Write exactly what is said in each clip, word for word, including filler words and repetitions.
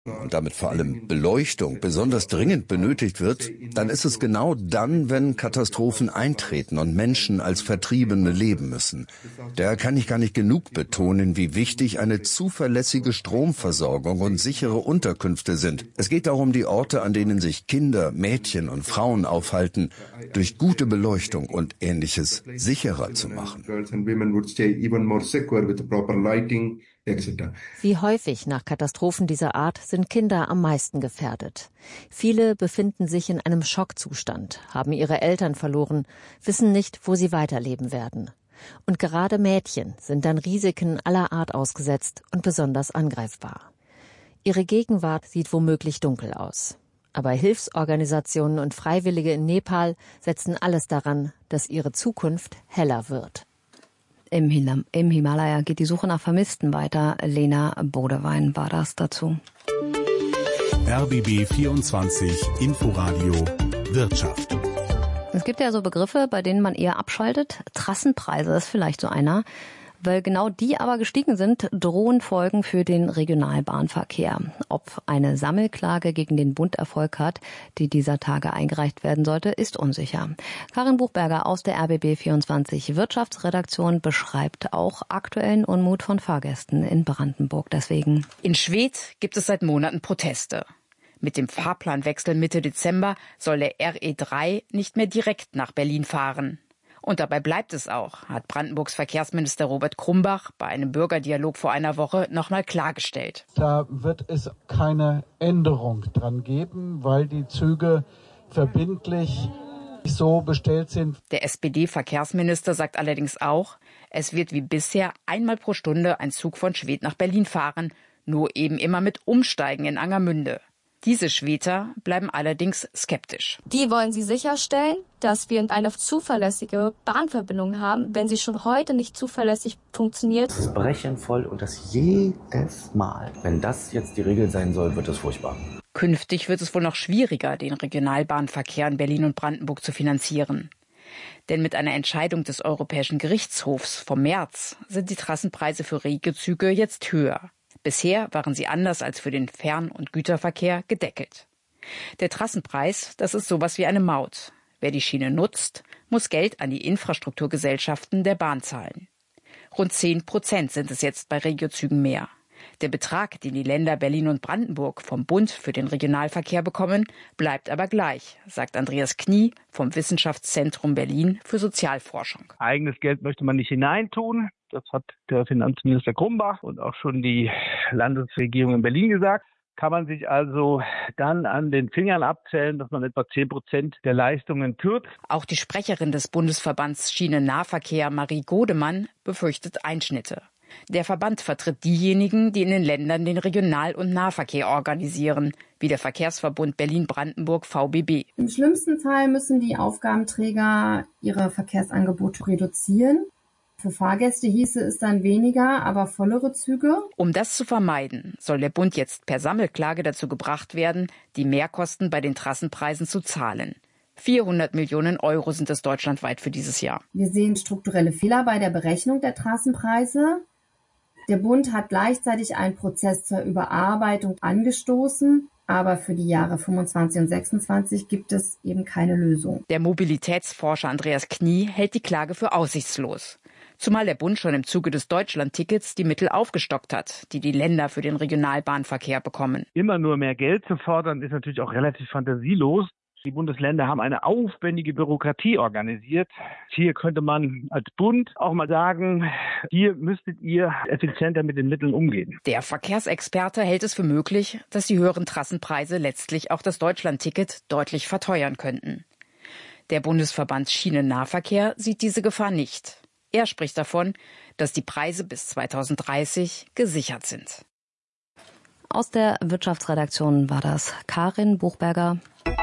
und damit vor allem Beleuchtung besonders dringend benötigt wird, dann ist es genau dann, wenn Katastrophen eintreten und Menschen als Vertriebene leben müssen. Da kann ich gar nicht genug betonen, wie wichtig eine zuverlässige Stromversorgung und sichere Unterkünfte sind. Es geht darum, die Orte, an denen sich Kinder, Mädchen und Frauen aufhalten, durch gute Beleuchtung und Ähnliches sicherer zu machen. Wie häufig nach Katastrophen dieser Art sind Kinder am meisten gefährdet. Viele befinden sich in einem Schockzustand, haben ihre Eltern verloren, wissen nicht, wo sie weiterleben werden. Und gerade Mädchen sind dann Risiken aller Art ausgesetzt und besonders angreifbar. Ihre Gegenwart sieht womöglich dunkel aus. Aber Hilfsorganisationen und Freiwillige in Nepal setzen alles daran, dass ihre Zukunft heller wird. Im, Hil- Im Himalaya geht die Suche nach Vermissten weiter. Lena Bodewein war das dazu. R B B vierundzwanzig Inforadio Wirtschaft. Es gibt ja so Begriffe, bei denen man eher abschaltet. Trassenpreise ist vielleicht so einer. Weil genau die aber gestiegen sind, drohen Folgen für den Regionalbahnverkehr. Ob eine Sammelklage gegen den Bund Erfolg hat, die dieser Tage eingereicht werden sollte, ist unsicher. Karin Buchberger aus der R B B vierundzwanzig Wirtschaftsredaktion beschreibt auch aktuellen Unmut von Fahrgästen in Brandenburg. Deswegen: In Schwedt gibt es seit Monaten Proteste. Mit dem Fahrplanwechsel Mitte Dezember soll der R E drei nicht mehr direkt nach Berlin fahren. Und dabei bleibt es auch, hat Brandenburgs Verkehrsminister Robert Krumbach bei einem Bürgerdialog vor einer Woche nochmal klargestellt. Da wird es keine Änderung dran geben, weil die Züge verbindlich so bestellt sind. Der S P D-Verkehrsminister sagt allerdings auch, es wird wie bisher einmal pro Stunde ein Zug von Schwedt nach Berlin fahren, nur eben immer mit Umsteigen in Angermünde. Diese Schwedter bleiben allerdings skeptisch. Die wollen sie sicherstellen, dass wir eine zuverlässige Bahnverbindung haben, wenn sie schon heute nicht zuverlässig funktioniert. Das ist brechenvoll und das jedes Mal. Wenn das jetzt die Regel sein soll, wird es furchtbar. Künftig wird es wohl noch schwieriger, den Regionalbahnverkehr in Berlin und Brandenburg zu finanzieren. Denn mit einer Entscheidung des Europäischen Gerichtshofs vom März sind die Trassenpreise für Regiozüge jetzt höher. Bisher waren sie anders als für den Fern- und Güterverkehr gedeckelt. Der Trassenpreis, das ist sowas wie eine Maut. Wer die Schiene nutzt, muss Geld an die Infrastrukturgesellschaften der Bahn zahlen. Rund zehn Prozent sind es jetzt bei Regiozügen mehr. Der Betrag, den die Länder Berlin und Brandenburg vom Bund für den Regionalverkehr bekommen, bleibt aber gleich, sagt Andreas Knie vom Wissenschaftszentrum Berlin für Sozialforschung. Eigenes Geld möchte man nicht hineintun. Das hat der Finanzminister Krumbach und auch schon die Landesregierung in Berlin gesagt. Kann man sich also dann an den Fingern abzählen, dass man etwa zehn Prozent der Leistungen kürzt. Auch die Sprecherin des Bundesverbands Schienennahverkehr, Marie Godemann, befürchtet Einschnitte. Der Verband vertritt diejenigen, die in den Ländern den Regional- und Nahverkehr organisieren, wie der Verkehrsverbund Berlin-Brandenburg V B B. Im schlimmsten Fall müssen die Aufgabenträger ihre Verkehrsangebote reduzieren. Für Fahrgäste hieße es dann weniger, aber vollere Züge. Um das zu vermeiden, soll der Bund jetzt per Sammelklage dazu gebracht werden, die Mehrkosten bei den Trassenpreisen zu zahlen. vierhundert Millionen Euro sind es deutschlandweit für dieses Jahr. Wir sehen strukturelle Fehler bei der Berechnung der Trassenpreise. Der Bund hat gleichzeitig einen Prozess zur Überarbeitung angestoßen. Aber für die Jahre fünfundzwanzig und sechsundzwanzig gibt es eben keine Lösung. Der Mobilitätsforscher Andreas Knie hält die Klage für aussichtslos. Zumal der Bund schon im Zuge des Deutschlandtickets die Mittel aufgestockt hat, die die Länder für den Regionalbahnverkehr bekommen. Immer nur mehr Geld zu fordern, ist natürlich auch relativ fantasielos. Die Bundesländer haben eine aufwendige Bürokratie organisiert. Hier könnte man als Bund auch mal sagen, hier müsstet ihr effizienter mit den Mitteln umgehen. Der Verkehrsexperte hält es für möglich, dass die höheren Trassenpreise letztlich auch das Deutschlandticket deutlich verteuern könnten. Der Bundesverband Schienennahverkehr sieht diese Gefahr nicht. Er spricht davon, dass die Preise bis zweitausenddreißig gesichert sind. Aus der Wirtschaftsredaktion war das Karin Buchberger.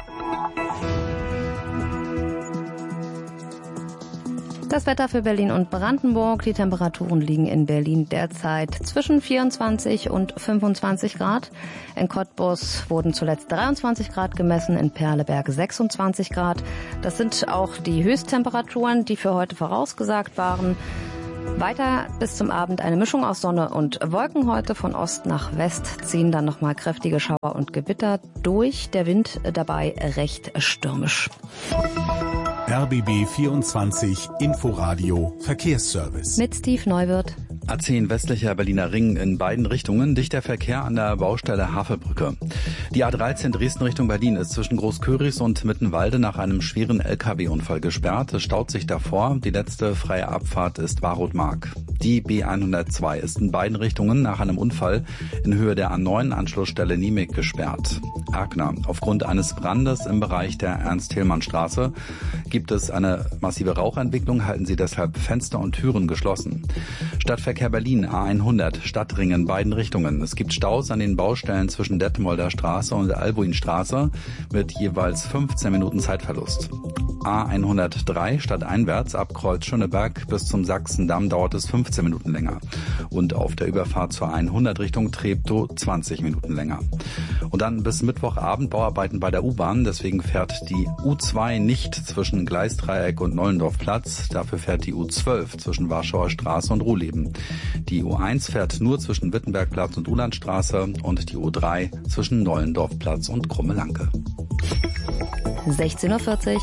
Das Wetter für Berlin und Brandenburg. Die Temperaturen liegen in Berlin derzeit zwischen vierundzwanzig und fünfundzwanzig Grad. In Cottbus wurden zuletzt dreiundzwanzig Grad gemessen, in Perleberg sechsundzwanzig Grad. Das sind auch die Höchsttemperaturen, die für heute vorausgesagt waren. Weiter bis zum Abend eine Mischung aus Sonne und Wolken heute. Von Ost nach West ziehen dann nochmal kräftige Schauer und Gewitter durch. Der Wind dabei recht stürmisch. R B B vierundzwanzig Inforadio Verkehrsservice. Mit Steve Neuwirth. A zehn westlicher Berliner Ring in beiden Richtungen, dichter Verkehr an der Baustelle Havelbrücke. Die A dreizehn Dresden Richtung Berlin ist zwischen Großköris und Mittenwalde nach einem schweren L K W-Unfall gesperrt. Es staut sich davor. Die letzte freie Abfahrt ist Warothmark. Die B hundertzwei ist in beiden Richtungen nach einem Unfall in Höhe der A neun Anschlussstelle Niemig gesperrt. Erkner. Aufgrund eines Brandes im Bereich der Ernst-Thälmann-Straße gibt es eine massive Rauchentwicklung, halten Sie deshalb Fenster und Türen geschlossen. Stadtverkehr Berlin A hundert, Stadtring in beiden Richtungen. Es gibt Staus an den Baustellen zwischen Detmolder Straße und der Albuinstraße mit jeweils fünfzehn Minuten Zeitverlust. A hundertdrei stadteinwärts ab Kreuz Schöneberg bis zum Sachsendamm dauert es fünfzehn Minuten länger. Und auf der Überfahrt zur hundert Richtung Treptow zwanzig Minuten länger. Und dann bis Mittwochabend Bauarbeiten bei der U-Bahn. Deswegen fährt die U zwei nicht zwischen Gleisdreieck und Nollendorfplatz. Dafür fährt die U zwölf zwischen Warschauer Straße und Ruhleben. Die U eins fährt nur zwischen Wittenbergplatz und Ulandstraße und die U drei zwischen Nollendorfplatz und Krumme-Lanke. sechzehn Uhr vierzig.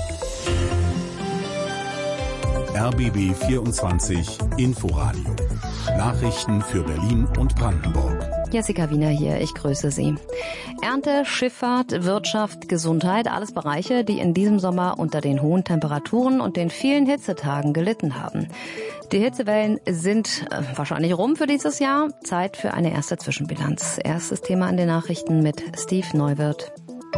R B B vierundzwanzig Inforadio. Nachrichten für Berlin und Brandenburg. Jessica Wiener hier, ich grüße Sie. Ernte, Schifffahrt, Wirtschaft, Gesundheit, alles Bereiche, die in diesem Sommer unter den hohen Temperaturen und den vielen Hitzetagen gelitten haben. Die Hitzewellen sind äh, wahrscheinlich rum für dieses Jahr. Zeit für eine erste Zwischenbilanz. Erstes Thema in den Nachrichten mit Steve Neuwirth.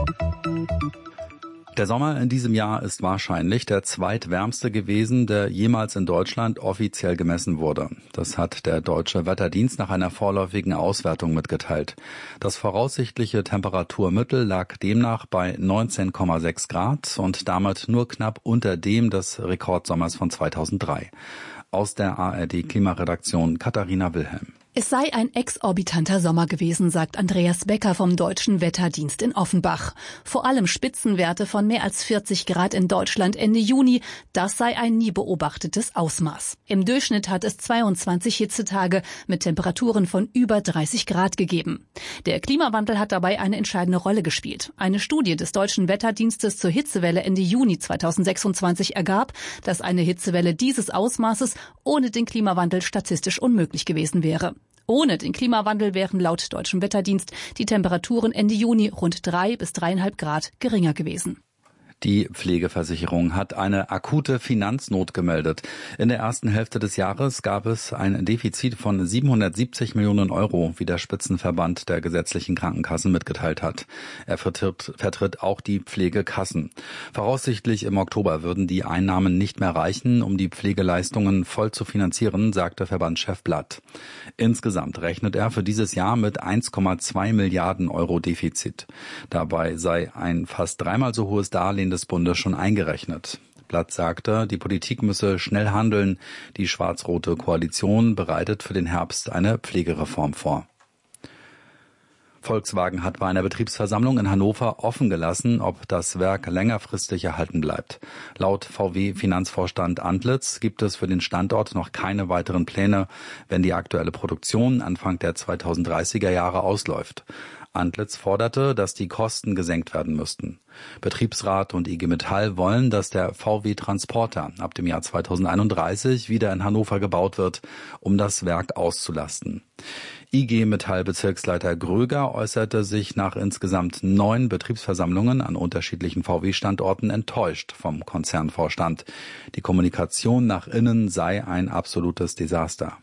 Der Sommer in diesem Jahr ist wahrscheinlich der zweitwärmste gewesen, der jemals in Deutschland offiziell gemessen wurde. Das hat der Deutsche Wetterdienst nach einer vorläufigen Auswertung mitgeteilt. Das voraussichtliche Temperaturmittel lag demnach bei neunzehn Komma sechs Grad und damit nur knapp unter dem des Rekordsommers von zweitausenddrei. Aus der A R D-Klimaredaktion Katharina Wilhelm. Es sei ein exorbitanter Sommer gewesen, sagt Andreas Becker vom Deutschen Wetterdienst in Offenbach. Vor allem Spitzenwerte von mehr als vierzig Grad in Deutschland Ende Juni, das sei ein nie beobachtetes Ausmaß. Im Durchschnitt hat es zweiundzwanzig Hitzetage mit Temperaturen von über dreißig Grad gegeben. Der Klimawandel hat dabei eine entscheidende Rolle gespielt. Eine Studie des Deutschen Wetterdienstes zur Hitzewelle Ende Juni zweitausendsechsundzwanzig ergab, dass eine Hitzewelle dieses Ausmaßes ohne den Klimawandel statistisch unmöglich gewesen wäre. Ohne den Klimawandel wären laut Deutschem Wetterdienst die Temperaturen Ende Juni rund drei bis dreieinhalb Grad geringer gewesen. Die Pflegeversicherung hat eine akute Finanznot gemeldet. In der ersten Hälfte des Jahres gab es ein Defizit von siebenhundertsiebzig Millionen Euro, wie der Spitzenverband der gesetzlichen Krankenkassen mitgeteilt hat. Er vertritt, vertritt auch die Pflegekassen. Voraussichtlich im Oktober würden die Einnahmen nicht mehr reichen, um die Pflegeleistungen voll zu finanzieren, sagte Verbandschef Blatt. Insgesamt rechnet er für dieses Jahr mit eins Komma zwei Milliarden Euro Defizit. Dabei sei ein fast dreimal so hohes Darlehen des Bundes schon eingerechnet. Blatt sagte, die Politik müsse schnell handeln. Die schwarz-rote Koalition bereitet für den Herbst eine Pflegereform vor. Volkswagen hat bei einer Betriebsversammlung in Hannover offen gelassen, ob das Werk längerfristig erhalten bleibt. Laut V W-Finanzvorstand Antlitz gibt es für den Standort noch keine weiteren Pläne, wenn die aktuelle Produktion Anfang der zweitausenddreißiger Jahre ausläuft. Antlitz forderte, dass die Kosten gesenkt werden müssten. Betriebsrat und I G Metall wollen, dass der V W Transporter ab dem Jahr zweitausendeinunddreißig wieder in Hannover gebaut wird, um das Werk auszulasten. I G Metall-Bezirksleiter Gröger äußerte sich nach insgesamt neun Betriebsversammlungen an unterschiedlichen V W-Standorten enttäuscht vom Konzernvorstand. Die Kommunikation nach innen sei ein absolutes Desaster.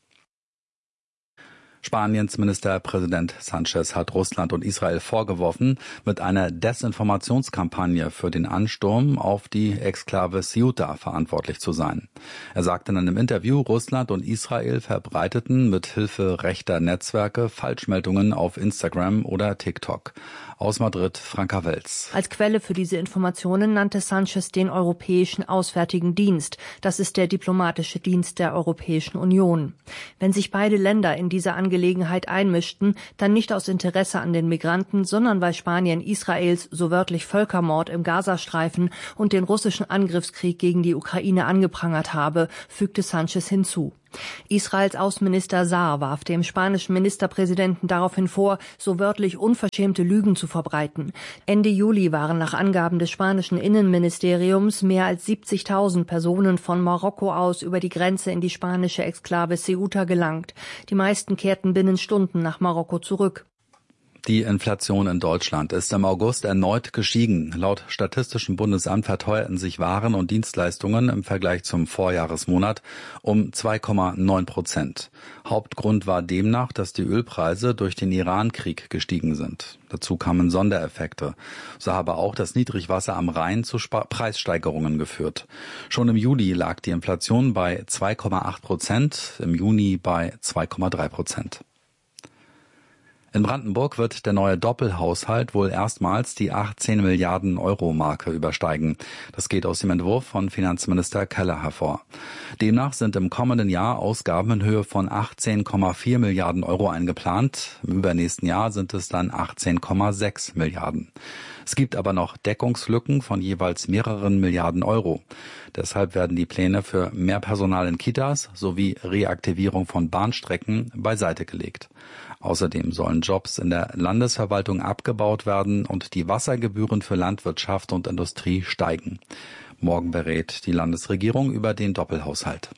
Spaniens Ministerpräsident Sánchez hat Russland und Israel vorgeworfen, mit einer Desinformationskampagne für den Ansturm auf die Exklave Ceuta verantwortlich zu sein. Er sagte in einem Interview, Russland und Israel verbreiteten mit Hilfe rechter Netzwerke Falschmeldungen auf Instagram oder TikTok. Aus Madrid, Franka Welz. Als Quelle für diese Informationen nannte Sanchez den Europäischen Auswärtigen Dienst. Das ist der diplomatische Dienst der Europäischen Union. Wenn sich beide Länder in diese Angelegenheit einmischten, dann nicht aus Interesse an den Migranten, sondern weil Spanien Israels so wörtlich Völkermord im Gazastreifen und den russischen Angriffskrieg gegen die Ukraine angeprangert habe, fügte Sanchez hinzu. Israels Außenminister Saar warf dem spanischen Ministerpräsidenten daraufhin vor, so wörtlich unverschämte Lügen zu verbreiten. Ende Juli waren nach Angaben des spanischen Innenministeriums mehr als siebzigtausend Personen von Marokko aus über die Grenze in die spanische Exklave Ceuta gelangt. Die meisten kehrten binnen Stunden nach Marokko zurück. Die Inflation in Deutschland ist im August erneut gestiegen. Laut Statistischem Bundesamt verteuerten sich Waren und Dienstleistungen im Vergleich zum Vorjahresmonat um zwei Komma neun Prozent. Hauptgrund war demnach, dass die Ölpreise durch den Iran-Krieg gestiegen sind. Dazu kamen Sondereffekte. So habe auch das Niedrigwasser am Rhein zu Sp- Preissteigerungen geführt. Schon im Juli lag die Inflation bei zwei Komma acht Prozent, im Juni bei zwei Komma drei Prozent. In Brandenburg wird der neue Doppelhaushalt wohl erstmals die achtzehn Milliarden Euro Marke übersteigen. Das geht aus dem Entwurf von Finanzminister Keller hervor. Demnach sind im kommenden Jahr Ausgaben in Höhe von achtzehn Komma vier Milliarden Euro eingeplant. Im übernächsten Jahr sind es dann achtzehn Komma sechs Milliarden. Es gibt aber noch Deckungslücken von jeweils mehreren Milliarden Euro. Deshalb werden die Pläne für mehr Personal in Kitas sowie Reaktivierung von Bahnstrecken beiseite gelegt. Außerdem sollen Jobs in der Landesverwaltung abgebaut werden und die Wassergebühren für Landwirtschaft und Industrie steigen. Morgen berät die Landesregierung über den Doppelhaushalt.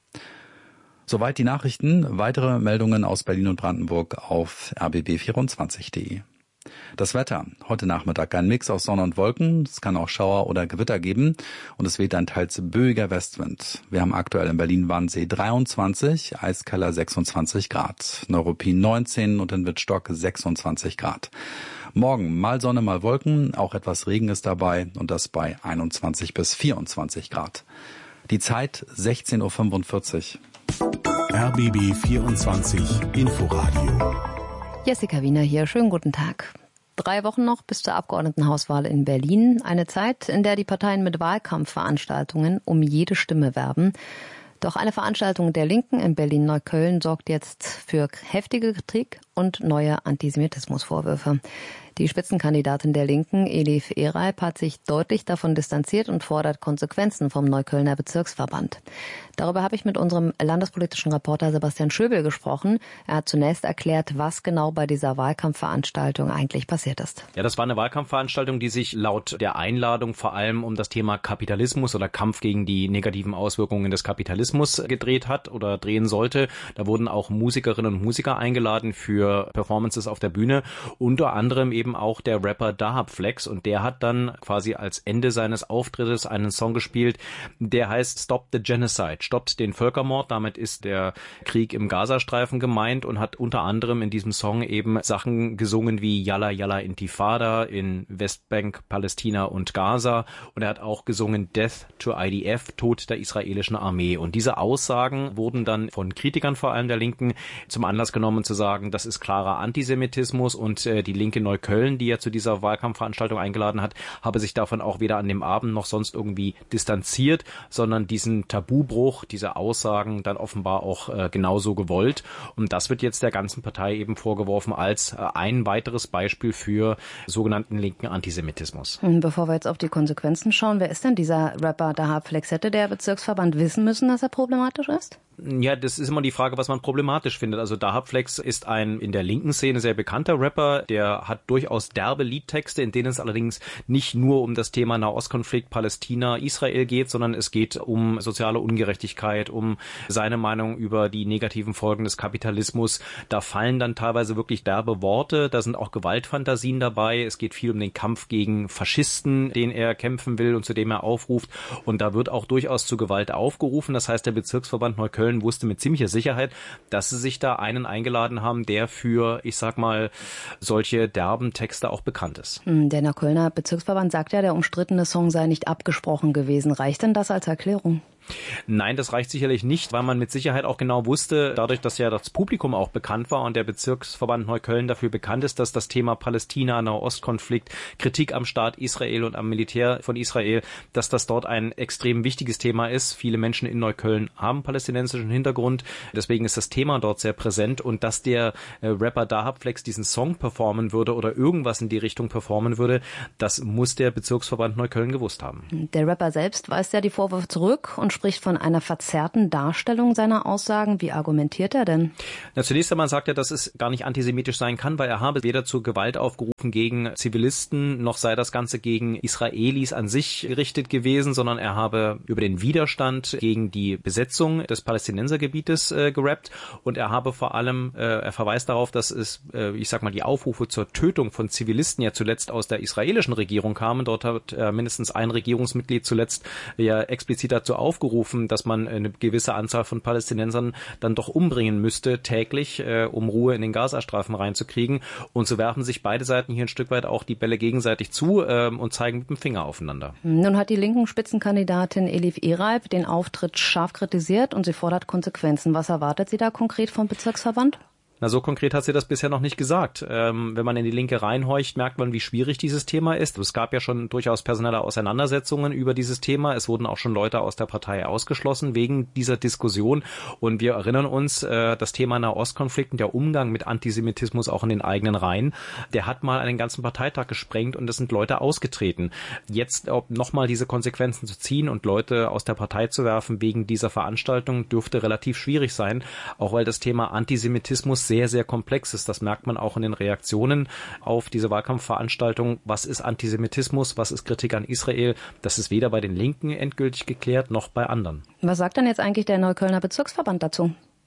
Soweit die Nachrichten. Weitere Meldungen aus Berlin und Brandenburg auf r b b vierundzwanzig punkt de. Das Wetter. Heute Nachmittag ein Mix aus Sonne und Wolken. Es kann auch Schauer oder Gewitter geben. Und es weht ein teils böiger Westwind. Wir haben aktuell in Berlin-Wannsee dreiundzwanzig, Eiskeller sechsundzwanzig Grad, Neuruppin neunzehn und in Wittstock sechsundzwanzig Grad. Morgen mal Sonne, mal Wolken. Auch etwas Regen ist dabei und das bei einundzwanzig bis vierundzwanzig Grad. Die Zeit sechzehn Uhr fünfundvierzig. R B B vierundzwanzig Inforadio. Jessica Wiener hier, schönen guten Tag. Drei Wochen noch bis zur Abgeordnetenhauswahl in Berlin. Eine Zeit, in der die Parteien mit Wahlkampfveranstaltungen um jede Stimme werben. Doch eine Veranstaltung der Linken in Berlin-Neukölln sorgt jetzt für heftige Kritik und neue Antisemitismusvorwürfe. Die Spitzenkandidatin der Linken, Elif Ereib, hat sich deutlich davon distanziert und fordert Konsequenzen vom Neuköllner Bezirksverband. Darüber habe ich mit unserem landespolitischen Reporter Sebastian Schöbel gesprochen. Er hat zunächst erklärt, was genau bei dieser Wahlkampfveranstaltung eigentlich passiert ist. Ja, das war eine Wahlkampfveranstaltung, die sich laut der Einladung vor allem um das Thema Kapitalismus oder Kampf gegen die negativen Auswirkungen des Kapitalismus gedreht hat oder drehen sollte. Da wurden auch Musikerinnen und Musiker eingeladen für Performances auf der Bühne, unter anderem eben eben auch der Rapper Dahab Flex, und der hat dann quasi als Ende seines Auftrittes einen Song gespielt, der heißt Stop the Genocide, stoppt den Völkermord. Damit ist der Krieg im Gazastreifen gemeint, und hat unter anderem in diesem Song eben Sachen gesungen wie Yalla Yalla Intifada in Westbank, Palästina und Gaza, und er hat auch gesungen Death to I D F, Tod der israelischen Armee. Und diese Aussagen wurden dann von Kritikern vor allem der Linken zum Anlass genommen zu sagen, das ist klarer Antisemitismus, und äh, die Linke Neukölln, die ja zu dieser Wahlkampfveranstaltung eingeladen hat, habe sich davon auch weder an dem Abend noch sonst irgendwie distanziert, sondern diesen Tabubruch, diese Aussagen dann offenbar auch äh, genauso gewollt. Und das wird jetzt der ganzen Partei eben vorgeworfen als äh, ein weiteres Beispiel für sogenannten linken Antisemitismus. Bevor wir jetzt auf die Konsequenzen schauen, wer ist denn dieser Rapper Dahab Flex? Hätte der Bezirksverband wissen müssen, dass er problematisch ist? Ja, das ist immer die Frage, was man problematisch findet. Also Dahab Flex ist ein in der linken Szene sehr bekannter Rapper, der hat durchaus derbe Liedtexte, in denen es allerdings nicht nur um das Thema Nahostkonflikt Palästina, Israel geht, sondern es geht um soziale Ungerechtigkeit, um seine Meinung über die negativen Folgen des Kapitalismus. Da fallen dann teilweise wirklich derbe Worte, da sind auch Gewaltfantasien dabei. Es geht viel um den Kampf gegen Faschisten, den er kämpfen will und zu dem er aufruft, und da wird auch durchaus zu Gewalt aufgerufen. Das heißt, der Bezirksverband Neukölln wusste mit ziemlicher Sicherheit, dass sie sich da einen eingeladen haben, der für, ich sag mal, solche derben Texte auch bekannt ist. Der Neuköllner Bezirksverband sagt ja, der umstrittene Song sei nicht abgesprochen gewesen. Reicht denn das als Erklärung? Nein, das reicht sicherlich nicht, weil man mit Sicherheit auch genau wusste, dadurch, dass ja das Publikum auch bekannt war und der Bezirksverband Neukölln dafür bekannt ist, dass das Thema Palästina, Nahostkonflikt, Kritik am Staat Israel und am Militär von Israel, dass das dort ein extrem wichtiges Thema ist. Viele Menschen in Neukölln haben palästinensischen Hintergrund, deswegen ist das Thema dort sehr präsent und dass der äh, Rapper Dahab Flex diesen Song performen würde oder irgendwas in die Richtung performen würde, das muss der Bezirksverband Neukölln gewusst haben. Der Rapper selbst weist ja die Vorwürfe zurück und spricht von einer verzerrten Darstellung seiner Aussagen. Wie argumentiert er denn? Na, zunächst einmal sagt er, dass es gar nicht antisemitisch sein kann, weil er habe weder zur Gewalt aufgerufen gegen Zivilisten, noch sei das Ganze gegen Israelis an sich gerichtet gewesen, sondern er habe über den Widerstand gegen die Besetzung des Palästinensergebietes äh, gerappt und er habe vor allem, äh, er verweist darauf, dass es, äh, ich sag mal, die Aufrufe zur Tötung von Zivilisten ja zuletzt aus der israelischen Regierung kamen. Dort hat äh, mindestens ein Regierungsmitglied zuletzt ja explizit dazu aufgerufen, dass man eine gewisse Anzahl von Palästinensern dann doch umbringen müsste täglich, äh, um Ruhe in den Gazastreifen reinzukriegen. Und so werfen sich beide Seiten hier ein Stück weit auch die Bälle gegenseitig zu äh, und zeigen mit dem Finger aufeinander. Nun hat die linken Spitzenkandidatin Elif Ereib den Auftritt scharf kritisiert und sie fordert Konsequenzen. Was erwartet sie da konkret vom Bezirksverband? Na, so konkret hat sie das bisher noch nicht gesagt. Ähm, wenn man in die Linke reinhorcht, merkt man, wie schwierig dieses Thema ist. Es gab ja schon durchaus personelle Auseinandersetzungen über dieses Thema. Es wurden auch schon Leute aus der Partei ausgeschlossen wegen dieser Diskussion. Und wir erinnern uns, äh, das Thema Nahostkonflikt und der Umgang mit Antisemitismus auch in den eigenen Reihen, der hat mal einen ganzen Parteitag gesprengt und es sind Leute ausgetreten. Jetzt nochmal diese Konsequenzen zu ziehen und Leute aus der Partei zu werfen wegen dieser Veranstaltung, dürfte relativ schwierig sein, auch weil das Thema Antisemitismus sehr, sehr komplex ist. Das merkt man auch in den Reaktionen auf diese Wahlkampfveranstaltung. Was ist Antisemitismus? Was ist Kritik an Israel? Das ist weder bei den Linken endgültig geklärt, noch bei anderen. Was sagt denn jetzt eigentlich der Neuköllner Bezirksverband dazu?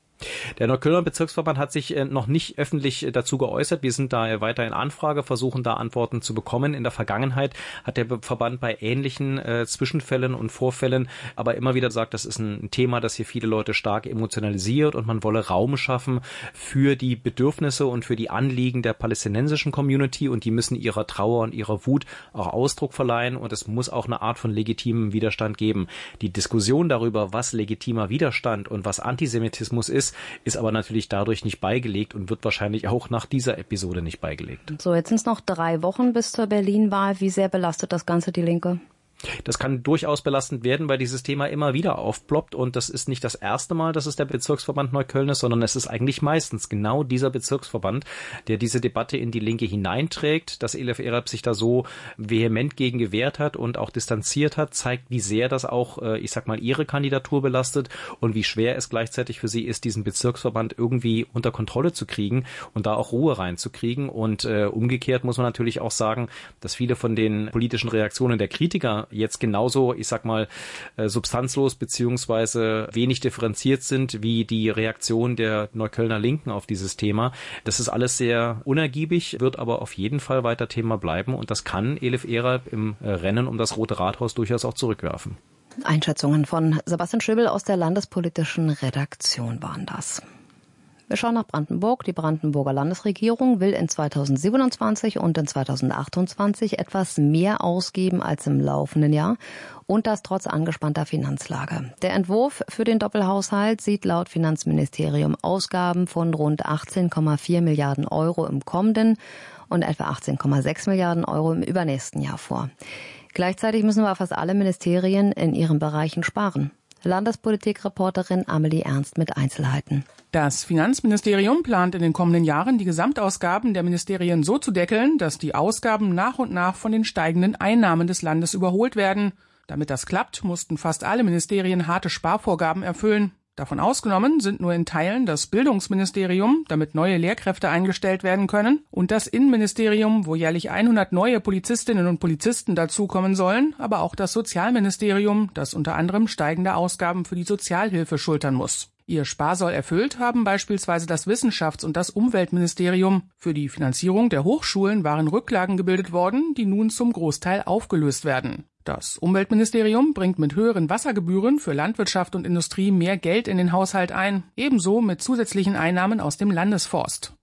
Der Neuköllner Bezirksverband hat sich noch nicht öffentlich dazu geäußert. Wir sind da weiter in Anfrage, versuchen da Antworten zu bekommen. In der Vergangenheit hat der Verband bei ähnlichen äh, Zwischenfällen und Vorfällen aber immer wieder gesagt, das ist ein Thema, das hier viele Leute stark emotionalisiert und man wolle Raum schaffen für die Bedürfnisse und für die Anliegen der palästinensischen Community und die müssen ihrer Trauer und ihrer Wut auch Ausdruck verleihen und es muss auch eine Art von legitimem Widerstand geben. Die Diskussion darüber, was legitimer Widerstand und was Antisemitismus ist, ist aber natürlich dadurch nicht beigelegt und wird wahrscheinlich auch nach dieser Episode nicht beigelegt. So, jetzt sind es noch drei Wochen bis zur Berlin-Wahl. Wie sehr belastet das Ganze die Linke? Das kann durchaus belastend werden, weil dieses Thema immer wieder aufploppt und das ist nicht das erste Mal, dass es der Bezirksverband Neukölln ist, sondern es ist eigentlich meistens genau dieser Bezirksverband, der diese Debatte in die Linke hineinträgt. Dass Elif Ereib sich da so vehement gegen gewehrt hat und auch distanziert hat, zeigt, wie sehr das auch, ich sag mal, ihre Kandidatur belastet und wie schwer es gleichzeitig für sie ist, diesen Bezirksverband irgendwie unter Kontrolle zu kriegen und da auch Ruhe reinzukriegen. Und äh, umgekehrt muss man natürlich auch sagen, dass viele von den politischen Reaktionen der Kritiker jetzt genauso, ich sag mal, substanzlos beziehungsweise wenig differenziert sind wie die Reaktion der Neuköllner Linken auf dieses Thema. Das ist alles sehr unergiebig, wird aber auf jeden Fall weiter Thema bleiben und das kann Elif Ereib im Rennen um das Rote Rathaus durchaus auch zurückwerfen. Einschätzungen von Sebastian Schöbel aus der landespolitischen Redaktion waren das. Wir schauen nach Brandenburg. Die Brandenburger Landesregierung will in zweitausendsiebenundzwanzig und in zweitausendachtundzwanzig etwas mehr ausgeben als im laufenden Jahr und das trotz angespannter Finanzlage. Der Entwurf für den Doppelhaushalt sieht laut Finanzministerium Ausgaben von rund achtzehn Komma vier Milliarden Euro im kommenden und etwa achtzehn Komma sechs Milliarden Euro im übernächsten Jahr vor. Gleichzeitig müssen aber fast alle Ministerien in ihren Bereichen sparen. Landespolitikreporterin Amelie Ernst mit Einzelheiten. Das Finanzministerium plant in den kommenden Jahren die Gesamtausgaben der Ministerien so zu deckeln, dass die Ausgaben nach und nach von den steigenden Einnahmen des Landes überholt werden. Damit das klappt, mussten fast alle Ministerien harte Sparvorgaben erfüllen. Davon ausgenommen sind nur in Teilen das Bildungsministerium, damit neue Lehrkräfte eingestellt werden können, und das Innenministerium, wo jährlich hundert neue Polizistinnen und Polizisten dazukommen sollen, aber auch das Sozialministerium, das unter anderem steigende Ausgaben für die Sozialhilfe schultern muss. Ihr Sparsoll erfüllt haben beispielsweise das Wissenschafts- und das Umweltministerium. Für die Finanzierung der Hochschulen waren Rücklagen gebildet worden, die nun zum Großteil aufgelöst werden. Das Umweltministerium bringt mit höheren Wassergebühren für Landwirtschaft und Industrie mehr Geld in den Haushalt ein, ebenso mit zusätzlichen Einnahmen aus dem Landesforst.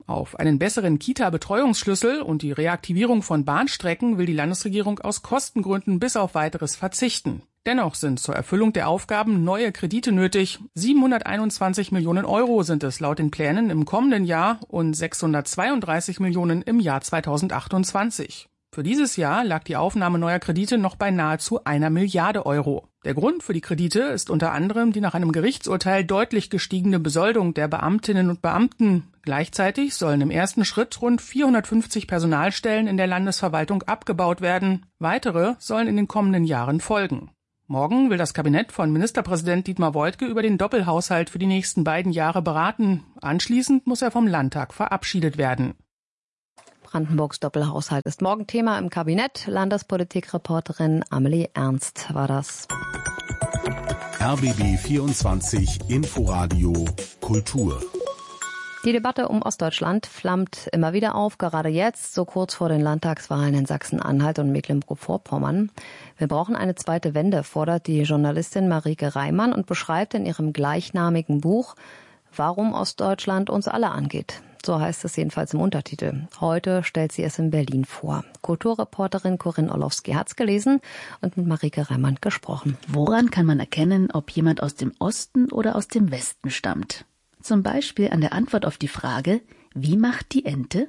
Auf einen besseren Kita-Betreuungsschlüssel und die Reaktivierung von Bahnstrecken will die Landesregierung aus Kostengründen bis auf Weiteres verzichten. Dennoch sind zur Erfüllung der Aufgaben neue Kredite nötig. siebenhunderteinundzwanzig Millionen Euro sind es laut den Plänen im kommenden Jahr und sechshundertzweiunddreißig Millionen im Jahr zweitausendachtundzwanzig. Für dieses Jahr lag die Aufnahme neuer Kredite noch bei nahezu einer Milliarde Euro. Der Grund für die Kredite ist unter anderem die nach einem Gerichtsurteil deutlich gestiegene Besoldung der Beamtinnen und Beamten. Gleichzeitig sollen im ersten Schritt rund vierhundertfünfzig Personalstellen in der Landesverwaltung abgebaut werden. Weitere sollen in den kommenden Jahren folgen. Morgen will das Kabinett von Ministerpräsident Dietmar Woidke über den Doppelhaushalt für die nächsten beiden Jahre beraten. Anschließend muss er vom Landtag verabschiedet werden. Brandenburgs Doppelhaushalt ist morgen Thema im Kabinett. Landespolitikreporterin Amelie Ernst war das. R B B vierundzwanzig Inforadio Kultur. Die Debatte um Ostdeutschland flammt immer wieder auf, gerade jetzt, so kurz vor den Landtagswahlen in Sachsen-Anhalt und Mecklenburg-Vorpommern. Wir brauchen eine zweite Wende, fordert die Journalistin Marike Reimann und beschreibt in ihrem gleichnamigen Buch, warum Ostdeutschland uns alle angeht. So heißt es jedenfalls im Untertitel. Heute stellt sie es in Berlin vor. Kulturreporterin Corinne Orlowski hat's gelesen und mit Marike Reimann gesprochen. Woran kann man erkennen, ob jemand aus dem Osten oder aus dem Westen stammt? Zum Beispiel an der Antwort auf die Frage, wie macht die Ente?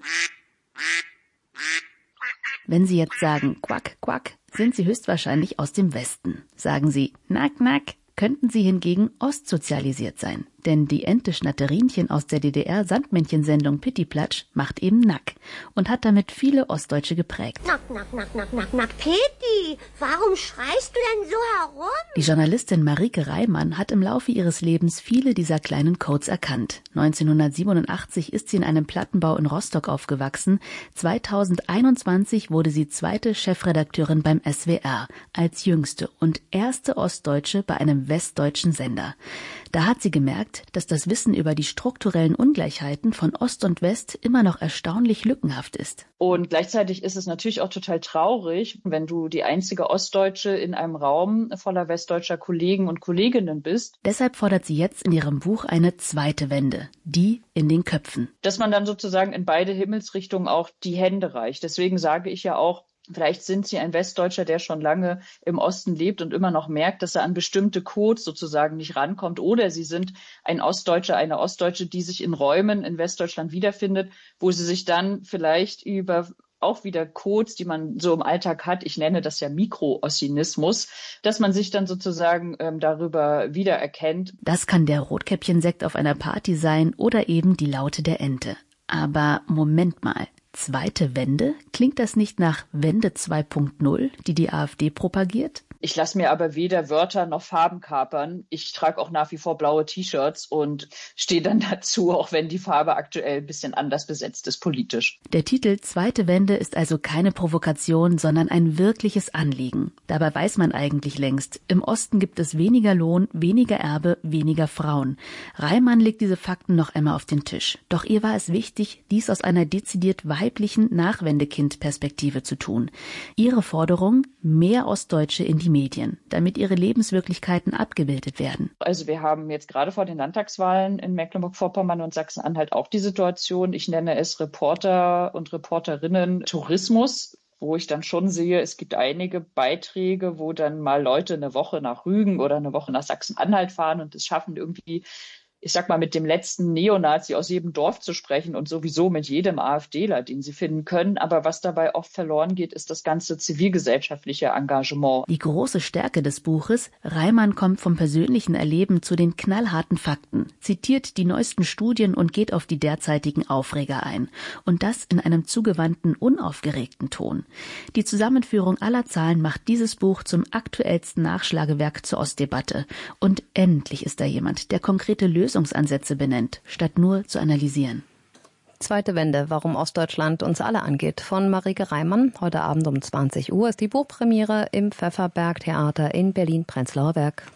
Wenn Sie jetzt sagen, quack, quack, sind Sie höchstwahrscheinlich aus dem Westen. Sagen Sie, nack, nack, könnten Sie hingegen ostsozialisiert sein. Denn die Ente Schnatterinchen aus der D D R-Sandmännchensendung Pittiplatsch macht eben Nack und hat damit viele Ostdeutsche geprägt. Nack, nack, nack, nack, nack, nack, Pitti, warum schreist du denn so herum? Die Journalistin Marike Reimann hat im Laufe ihres Lebens viele dieser kleinen Codes erkannt. neunzehnhundertsiebenundachtzig ist sie in einem Plattenbau in Rostock aufgewachsen. zweitausendeinundzwanzig wurde sie zweite Chefredakteurin beim S W R, als jüngste und erste Ostdeutsche bei einem westdeutschen Sender. Da hat sie gemerkt, dass das Wissen über die strukturellen Ungleichheiten von Ost und West immer noch erstaunlich lückenhaft ist. Und gleichzeitig ist es natürlich auch total traurig, wenn du die einzige Ostdeutsche in einem Raum voller westdeutscher Kollegen und Kolleginnen bist. Deshalb fordert sie jetzt in ihrem Buch eine zweite Wende, die in den Köpfen. Dass man dann sozusagen in beide Himmelsrichtungen auch die Hände reicht. Deswegen sage ich ja auch, vielleicht sind Sie ein Westdeutscher, der schon lange im Osten lebt und immer noch merkt, dass er an bestimmte Codes sozusagen nicht rankommt. Oder Sie sind ein Ostdeutscher, eine Ostdeutsche, die sich in Räumen in Westdeutschland wiederfindet, wo sie sich dann vielleicht über auch wieder Codes, die man so im Alltag hat, ich nenne das ja Mikro-Ossinismus, dass man sich dann sozusagen ähm, darüber wiedererkennt. Das kann der Rotkäppchensekt auf einer Party sein oder eben die Laute der Ente. Aber Moment mal. Zweite Wende? Klingt das nicht nach Wende zwei Punkt null, die die AfD propagiert? Ich lasse mir aber weder Wörter noch Farben kapern. Ich trage auch nach wie vor blaue T-Shirts und stehe dann dazu, auch wenn die Farbe aktuell ein bisschen anders besetzt ist politisch. Der Titel Zweite Wende ist also keine Provokation, sondern ein wirkliches Anliegen. Dabei weiß man eigentlich längst, im Osten gibt es weniger Lohn, weniger Erbe, weniger Frauen. Reimann legt diese Fakten noch einmal auf den Tisch. Doch ihr war es wichtig, dies aus einer dezidiert weiblichen Nachwendekind-Perspektive zu tun. Ihre Forderung, mehr Ostdeutsche in die Medien, damit ihre Lebenswirklichkeiten abgebildet werden. Also wir haben jetzt gerade vor den Landtagswahlen in Mecklenburg-Vorpommern und Sachsen-Anhalt auch die Situation, ich nenne es Reporter und Reporterinnen Tourismus, wo ich dann schon sehe, es gibt einige Beiträge, wo dann mal Leute eine Woche nach Rügen oder eine Woche nach Sachsen-Anhalt fahren und es schaffen irgendwie, ich sag mal, mit dem letzten Neonazi aus jedem Dorf zu sprechen und sowieso mit jedem AfDler, den sie finden können. Aber was dabei oft verloren geht, ist das ganze zivilgesellschaftliche Engagement. Die große Stärke des Buches, Reimann kommt vom persönlichen Erleben zu den knallharten Fakten, zitiert die neuesten Studien und geht auf die derzeitigen Aufreger ein. Und das in einem zugewandten, unaufgeregten Ton. Die Zusammenführung aller Zahlen macht dieses Buch zum aktuellsten Nachschlagewerk zur Ostdebatte. Und endlich ist da jemand, der konkrete Lösungen Lösungsansätze benennt, statt nur zu analysieren. Zweite Wende, warum Ostdeutschland uns alle angeht, von Marike Reimann. Heute Abend um zwanzig Uhr ist die Buchpremiere im Pfefferberg-Theater in Berlin-Prenzlauer Berg.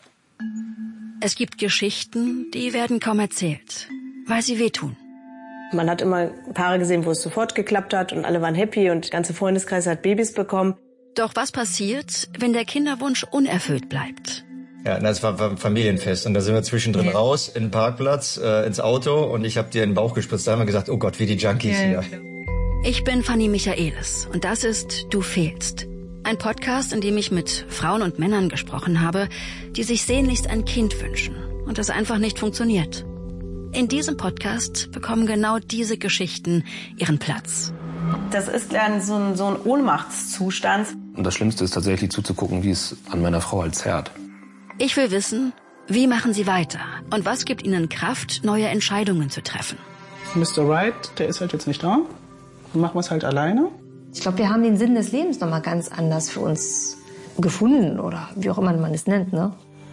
Es gibt Geschichten, die werden kaum erzählt, weil sie wehtun. Man hat immer Paare gesehen, wo es sofort geklappt hat und alle waren happy und der ganze Freundeskreis hat Babys bekommen. Doch was passiert, wenn der Kinderwunsch unerfüllt bleibt? Ja, das war, war ein Familienfest und da sind wir zwischendrin ja. raus in den Parkplatz, äh, ins Auto und ich habe dir in den Bauch gespritzt. Da haben wir gesagt, oh Gott, wie die Junkies ja. hier. Ich bin Fanny Michaelis und das ist Du fehlst. Ein Podcast, in dem ich mit Frauen und Männern gesprochen habe, die sich sehnlichst ein Kind wünschen und das einfach nicht funktioniert. In diesem Podcast bekommen genau diese Geschichten ihren Platz. Das ist dann so ein, so ein Ohnmachtszustand. Und das Schlimmste ist tatsächlich zuzugucken, wie es an meiner Frau halt zerrt. Ich will wissen, wie machen sie weiter und was gibt ihnen Kraft, neue Entscheidungen zu treffen. Mister Wright, der ist halt jetzt nicht da. Dann machen wir es halt alleine. Ich glaube, wir haben den Sinn des Lebens noch mal ganz anders für uns gefunden oder wie auch immer man es nennt, ne?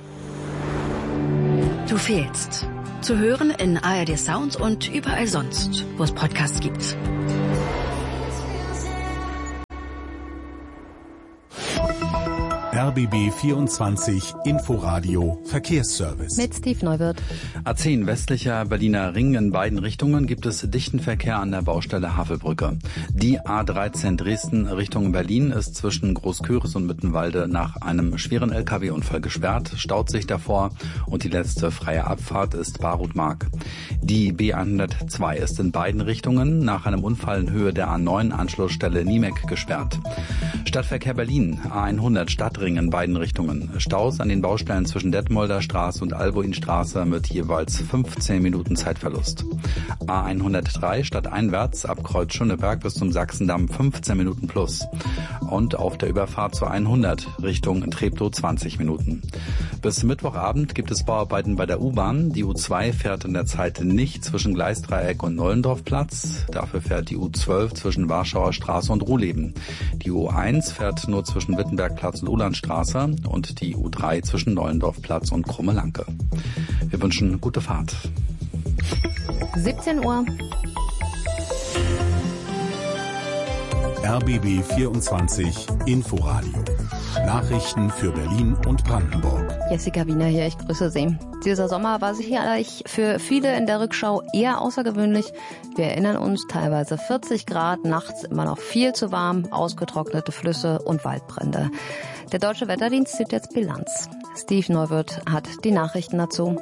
Du fehlst. Zu hören in A R D Sound und überall sonst, wo es Podcasts gibt. R B B vierundzwanzig Inforadio Verkehrsservice. Mit Steve Neuwirth. A zehn westlicher Berliner Ring in beiden Richtungen gibt es dichten Verkehr an der Baustelle Havelbrücke. Die A dreizehn Dresden Richtung Berlin ist zwischen Großköris und Mittenwalde nach einem schweren L K W-Unfall gesperrt, staut sich davor und die letzte freie Abfahrt ist Barut-Mark. Die B hundertzwei ist in beiden Richtungen nach einem Unfall in Höhe der A neun Anschlussstelle Niemek gesperrt. Stadtverkehr Berlin, A hundert Stadtring in beiden Richtungen. Staus an den Baustellen zwischen Detmolder Straße und Albuinstraße mit jeweils fünfzehn Minuten Zeitverlust. A hundertdrei stadteinwärts ab Kreuz Schöneberg bis zum Sachsendamm fünfzehn Minuten plus. Und auf der Überfahrt zur hundert Richtung Treptow zwanzig Minuten. Bis Mittwochabend gibt es Bauarbeiten bei der U-Bahn. Die U zwei fährt in der Zeit nicht zwischen Gleisdreieck und Nollendorfplatz. Dafür fährt die U zwölf zwischen Warschauer Straße und Ruhleben. Die U eins fährt nur zwischen Wittenbergplatz und Ulandstraße und die U drei zwischen Nollendorfplatz und Krumme-Lanke. Wir wünschen gute Fahrt. siebzehn Uhr. R B B vierundzwanzig Inforadio. Nachrichten für Berlin und Brandenburg. Jessica Wiener hier, ich grüße Sie. Dieser Sommer war sicherlich für viele in der Rückschau eher außergewöhnlich. Wir erinnern uns, teilweise vierzig Grad, nachts immer noch viel zu warm, ausgetrocknete Flüsse und Waldbrände. Der Deutsche Wetterdienst zieht jetzt Bilanz. Steve Neuwirth hat die Nachrichten dazu.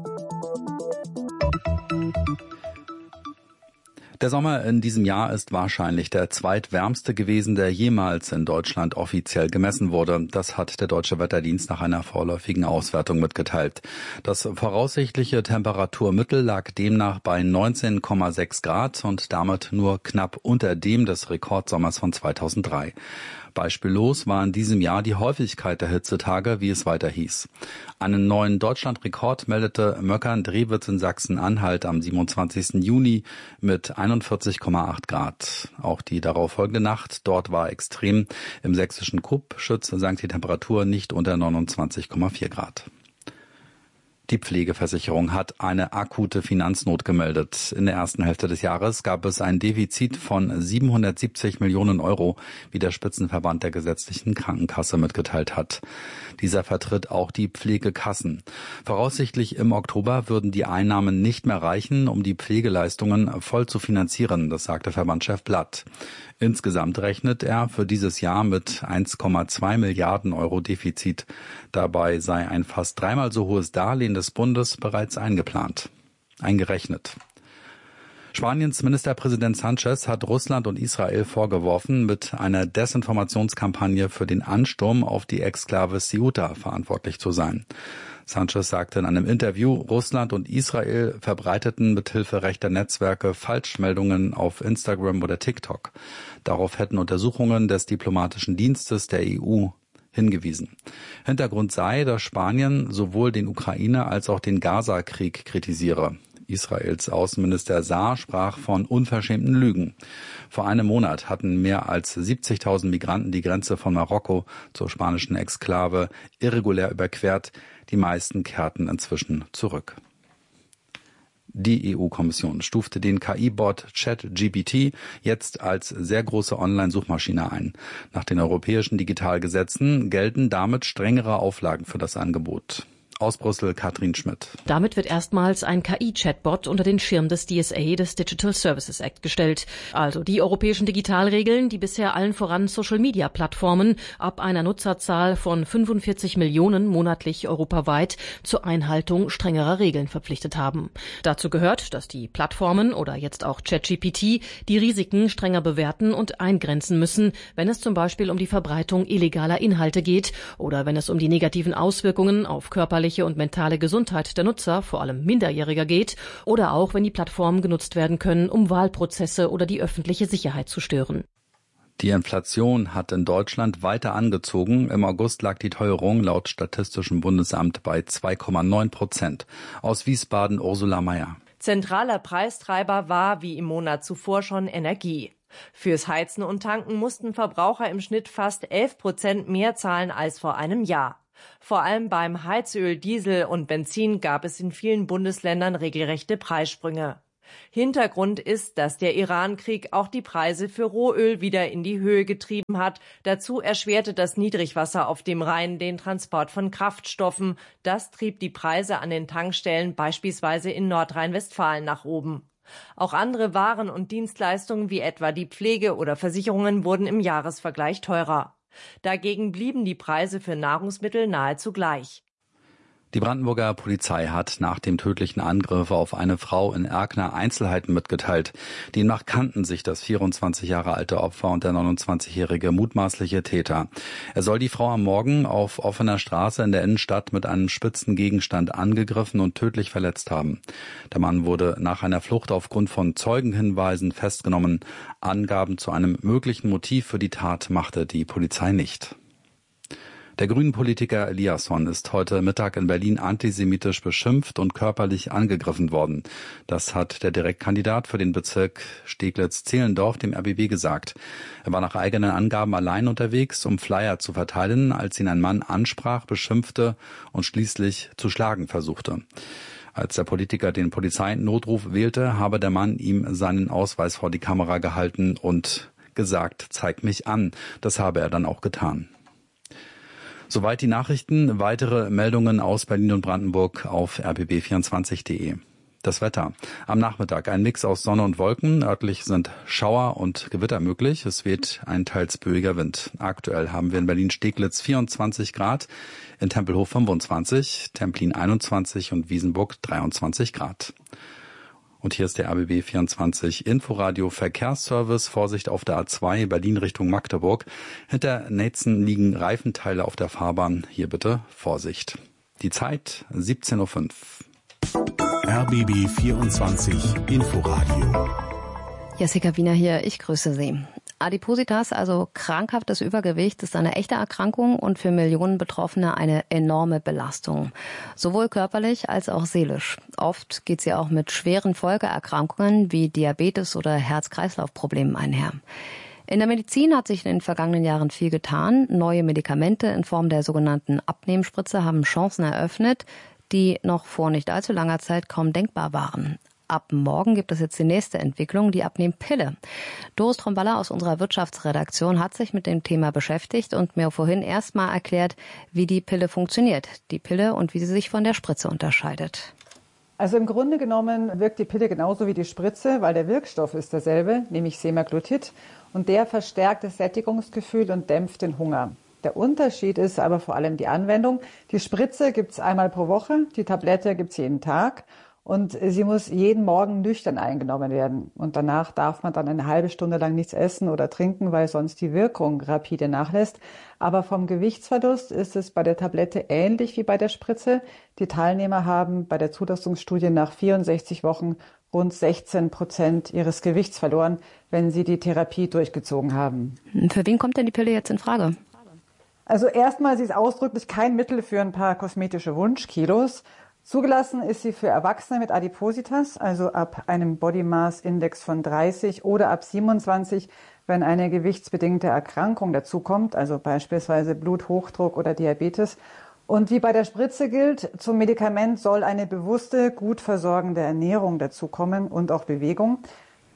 Der Sommer in diesem Jahr ist wahrscheinlich der zweitwärmste gewesen, der jemals in Deutschland offiziell gemessen wurde. Das hat der Deutsche Wetterdienst nach einer vorläufigen Auswertung mitgeteilt. Das voraussichtliche Temperaturmittel lag demnach bei neunzehn Komma sechs Grad und damit nur knapp unter dem des Rekordsommers von zweitausenddrei. Beispiellos war in diesem Jahr die Häufigkeit der Hitzetage, wie es weiter hieß. Einen neuen Deutschlandrekord meldete Möckern-Drewitz in Sachsen-Anhalt am siebenundzwanzigsten Juni mit einundvierzig Komma acht Grad. Auch die darauffolgende Nacht dort war extrem. Im sächsischen Kuppschütz sank die Temperatur nicht unter neunundzwanzig Komma vier Grad. Die Pflegeversicherung hat eine akute Finanznot gemeldet. In der ersten Hälfte des Jahres gab es ein Defizit von siebenhundertsiebzig Millionen Euro, wie der Spitzenverband der gesetzlichen Krankenkasse mitgeteilt hat. Dieser vertritt auch die Pflegekassen. Voraussichtlich im Oktober würden die Einnahmen nicht mehr reichen, um die Pflegeleistungen voll zu finanzieren, das sagte Verbandschef Blatt. Insgesamt rechnet er für dieses Jahr mit eins Komma zwei Milliarden Euro Defizit. Dabei sei ein fast dreimal so hohes Darlehen des Bundes bereits eingeplant, eingerechnet. Spaniens Ministerpräsident Sánchez hat Russland und Israel vorgeworfen, mit einer Desinformationskampagne für den Ansturm auf die Exklave Ceuta verantwortlich zu sein. Sánchez sagte in einem Interview, Russland und Israel verbreiteten mithilfe rechter Netzwerke Falschmeldungen auf Instagram oder TikTok. Darauf hätten Untersuchungen des diplomatischen Dienstes der E U hingewiesen. Hintergrund sei, dass Spanien sowohl den Ukraine- als auch den Gaza-Krieg kritisiere. Israels Außenminister Saar sprach von unverschämten Lügen. Vor einem Monat hatten mehr als siebzigtausend Migranten die Grenze von Marokko zur spanischen Exklave irregulär überquert. Die meisten kehrten inzwischen zurück. Die E U-Kommission stufte den K I-Bot ChatGPT jetzt als sehr große Online-Suchmaschine ein. Nach den europäischen Digitalgesetzen gelten damit strengere Auflagen für das Angebot. Aus Brüssel Katrin Schmidt. Damit wird erstmals ein K I-Chatbot unter den Schirm des D S A, des Digital Services Act, gestellt. Also die europäischen Digitalregeln, die bisher allen voran Social-Media-Plattformen ab einer Nutzerzahl von fünfundvierzig Millionen monatlich europaweit zur Einhaltung strengerer Regeln verpflichtet haben. Dazu gehört, dass die Plattformen oder jetzt auch ChatGPT die Risiken strenger bewerten und eingrenzen müssen, wenn es zum Beispiel um die Verbreitung illegaler Inhalte geht oder wenn es um die negativen Auswirkungen auf körperliche und mentale Gesundheit der Nutzer, vor allem Minderjähriger, geht oder auch, wenn die Plattformen genutzt werden können, um Wahlprozesse oder die öffentliche Sicherheit zu stören. Die Inflation hat in Deutschland weiter angezogen. Im August lag die Teuerung laut Statistischem Bundesamt bei zwei Komma neun Prozent. Aus Wiesbaden Ursula Mayer. Zentraler Preistreiber war wie im Monat zuvor schon Energie. Fürs Heizen und Tanken mussten Verbraucher im Schnitt fast elf Prozent mehr zahlen als vor einem Jahr. Vor allem beim Heizöl, Diesel und Benzin gab es in vielen Bundesländern regelrechte Preissprünge. Hintergrund ist, dass der Iran-Krieg auch die Preise für Rohöl wieder in die Höhe getrieben hat. Dazu erschwerte das Niedrigwasser auf dem Rhein den Transport von Kraftstoffen. Das trieb die Preise an den Tankstellen beispielsweise in Nordrhein-Westfalen nach oben. Auch andere Waren und Dienstleistungen wie etwa die Pflege oder Versicherungen wurden im Jahresvergleich teurer. Dagegen blieben die Preise für Nahrungsmittel nahezu gleich. Die Brandenburger Polizei hat nach dem tödlichen Angriff auf eine Frau in Erkner Einzelheiten mitgeteilt. Demnach kannten sich das vierundzwanzig Jahre alte Opfer und der neunundzwanzigjährige mutmaßliche Täter. Er soll die Frau am Morgen auf offener Straße in der Innenstadt mit einem spitzen Gegenstand angegriffen und tödlich verletzt haben. Der Mann wurde nach einer Flucht aufgrund von Zeugenhinweisen festgenommen. Angaben zu einem möglichen Motiv für die Tat machte die Polizei nicht. Der Grünen-Politiker Eliasson ist heute Mittag in Berlin antisemitisch beschimpft und körperlich angegriffen worden. Das hat der Direktkandidat für den Bezirk Steglitz-Zehlendorf dem R B B gesagt. Er war nach eigenen Angaben allein unterwegs, um Flyer zu verteilen, als ihn ein Mann ansprach, beschimpfte und schließlich zu schlagen versuchte. Als der Politiker den Polizeinotruf wählte, habe der Mann ihm seinen Ausweis vor die Kamera gehalten und gesagt, zeig mich an. Das habe er dann auch getan. Soweit die Nachrichten. Weitere Meldungen aus Berlin und Brandenburg auf r b b vierundzwanzig punkt de. Das Wetter. Am Nachmittag ein Mix aus Sonne und Wolken. Örtlich sind Schauer und Gewitter möglich. Es weht ein teils böiger Wind. Aktuell haben wir in Berlin-Steglitz vierundzwanzig Grad, in Tempelhof fünfundzwanzig, Templin einundzwanzig und Wiesenburg dreiundzwanzig Grad. Und hier ist der R B B vierundzwanzig Inforadio Verkehrsservice. Vorsicht auf der A zwei Berlin Richtung Magdeburg. Hinter Netzen liegen Reifenteile auf der Fahrbahn. Hier bitte Vorsicht. Die Zeit siebzehn Uhr fünf. R B B vierundzwanzig Inforadio. Jessica Wiener hier, ich grüße Sie. Adipositas, also krankhaftes Übergewicht, ist eine echte Erkrankung und für Millionen Betroffene eine enorme Belastung. Sowohl körperlich als auch seelisch. Oft geht sie auch mit schweren Folgeerkrankungen wie Diabetes oder Herz-Kreislauf-Problemen einher. In der Medizin hat sich in den vergangenen Jahren viel getan. Neue Medikamente in Form der sogenannten Abnehmspritze haben Chancen eröffnet, die noch vor nicht allzu langer Zeit kaum denkbar waren. Ab morgen gibt es jetzt die nächste Entwicklung, die Abnehmpille. Doris Tromballer aus unserer Wirtschaftsredaktion hat sich mit dem Thema beschäftigt und mir vorhin erstmal erklärt, wie die Pille funktioniert, die Pille und wie sie sich von der Spritze unterscheidet. Also im Grunde genommen wirkt die Pille genauso wie die Spritze, weil der Wirkstoff ist derselbe, nämlich Semaglutid, und der verstärkt das Sättigungsgefühl und dämpft den Hunger. Der Unterschied ist aber vor allem die Anwendung. Die Spritze gibt es einmal pro Woche, die Tablette gibt es jeden Tag. Und sie muss jeden Morgen nüchtern eingenommen werden. Und danach darf man dann eine halbe Stunde lang nichts essen oder trinken, weil sonst die Wirkung rapide nachlässt. Aber vom Gewichtsverlust ist es bei der Tablette ähnlich wie bei der Spritze. Die Teilnehmer haben bei der Zulassungsstudie nach vierundsechzig Wochen rund sechzehn Prozent ihres Gewichts verloren, wenn sie die Therapie durchgezogen haben. Für wen kommt denn die Pille jetzt in Frage? Also erstmal, sie ist ausdrücklich kein Mittel für ein paar kosmetische Wunschkilos. Zugelassen ist sie für Erwachsene mit Adipositas, also ab einem Body Mass Index von dreißig oder ab siebenundzwanzig, wenn eine gewichtsbedingte Erkrankung dazukommt, also beispielsweise Bluthochdruck oder Diabetes. Und wie bei der Spritze gilt, zum Medikament soll eine bewusste, gut versorgende Ernährung dazukommen und auch Bewegung.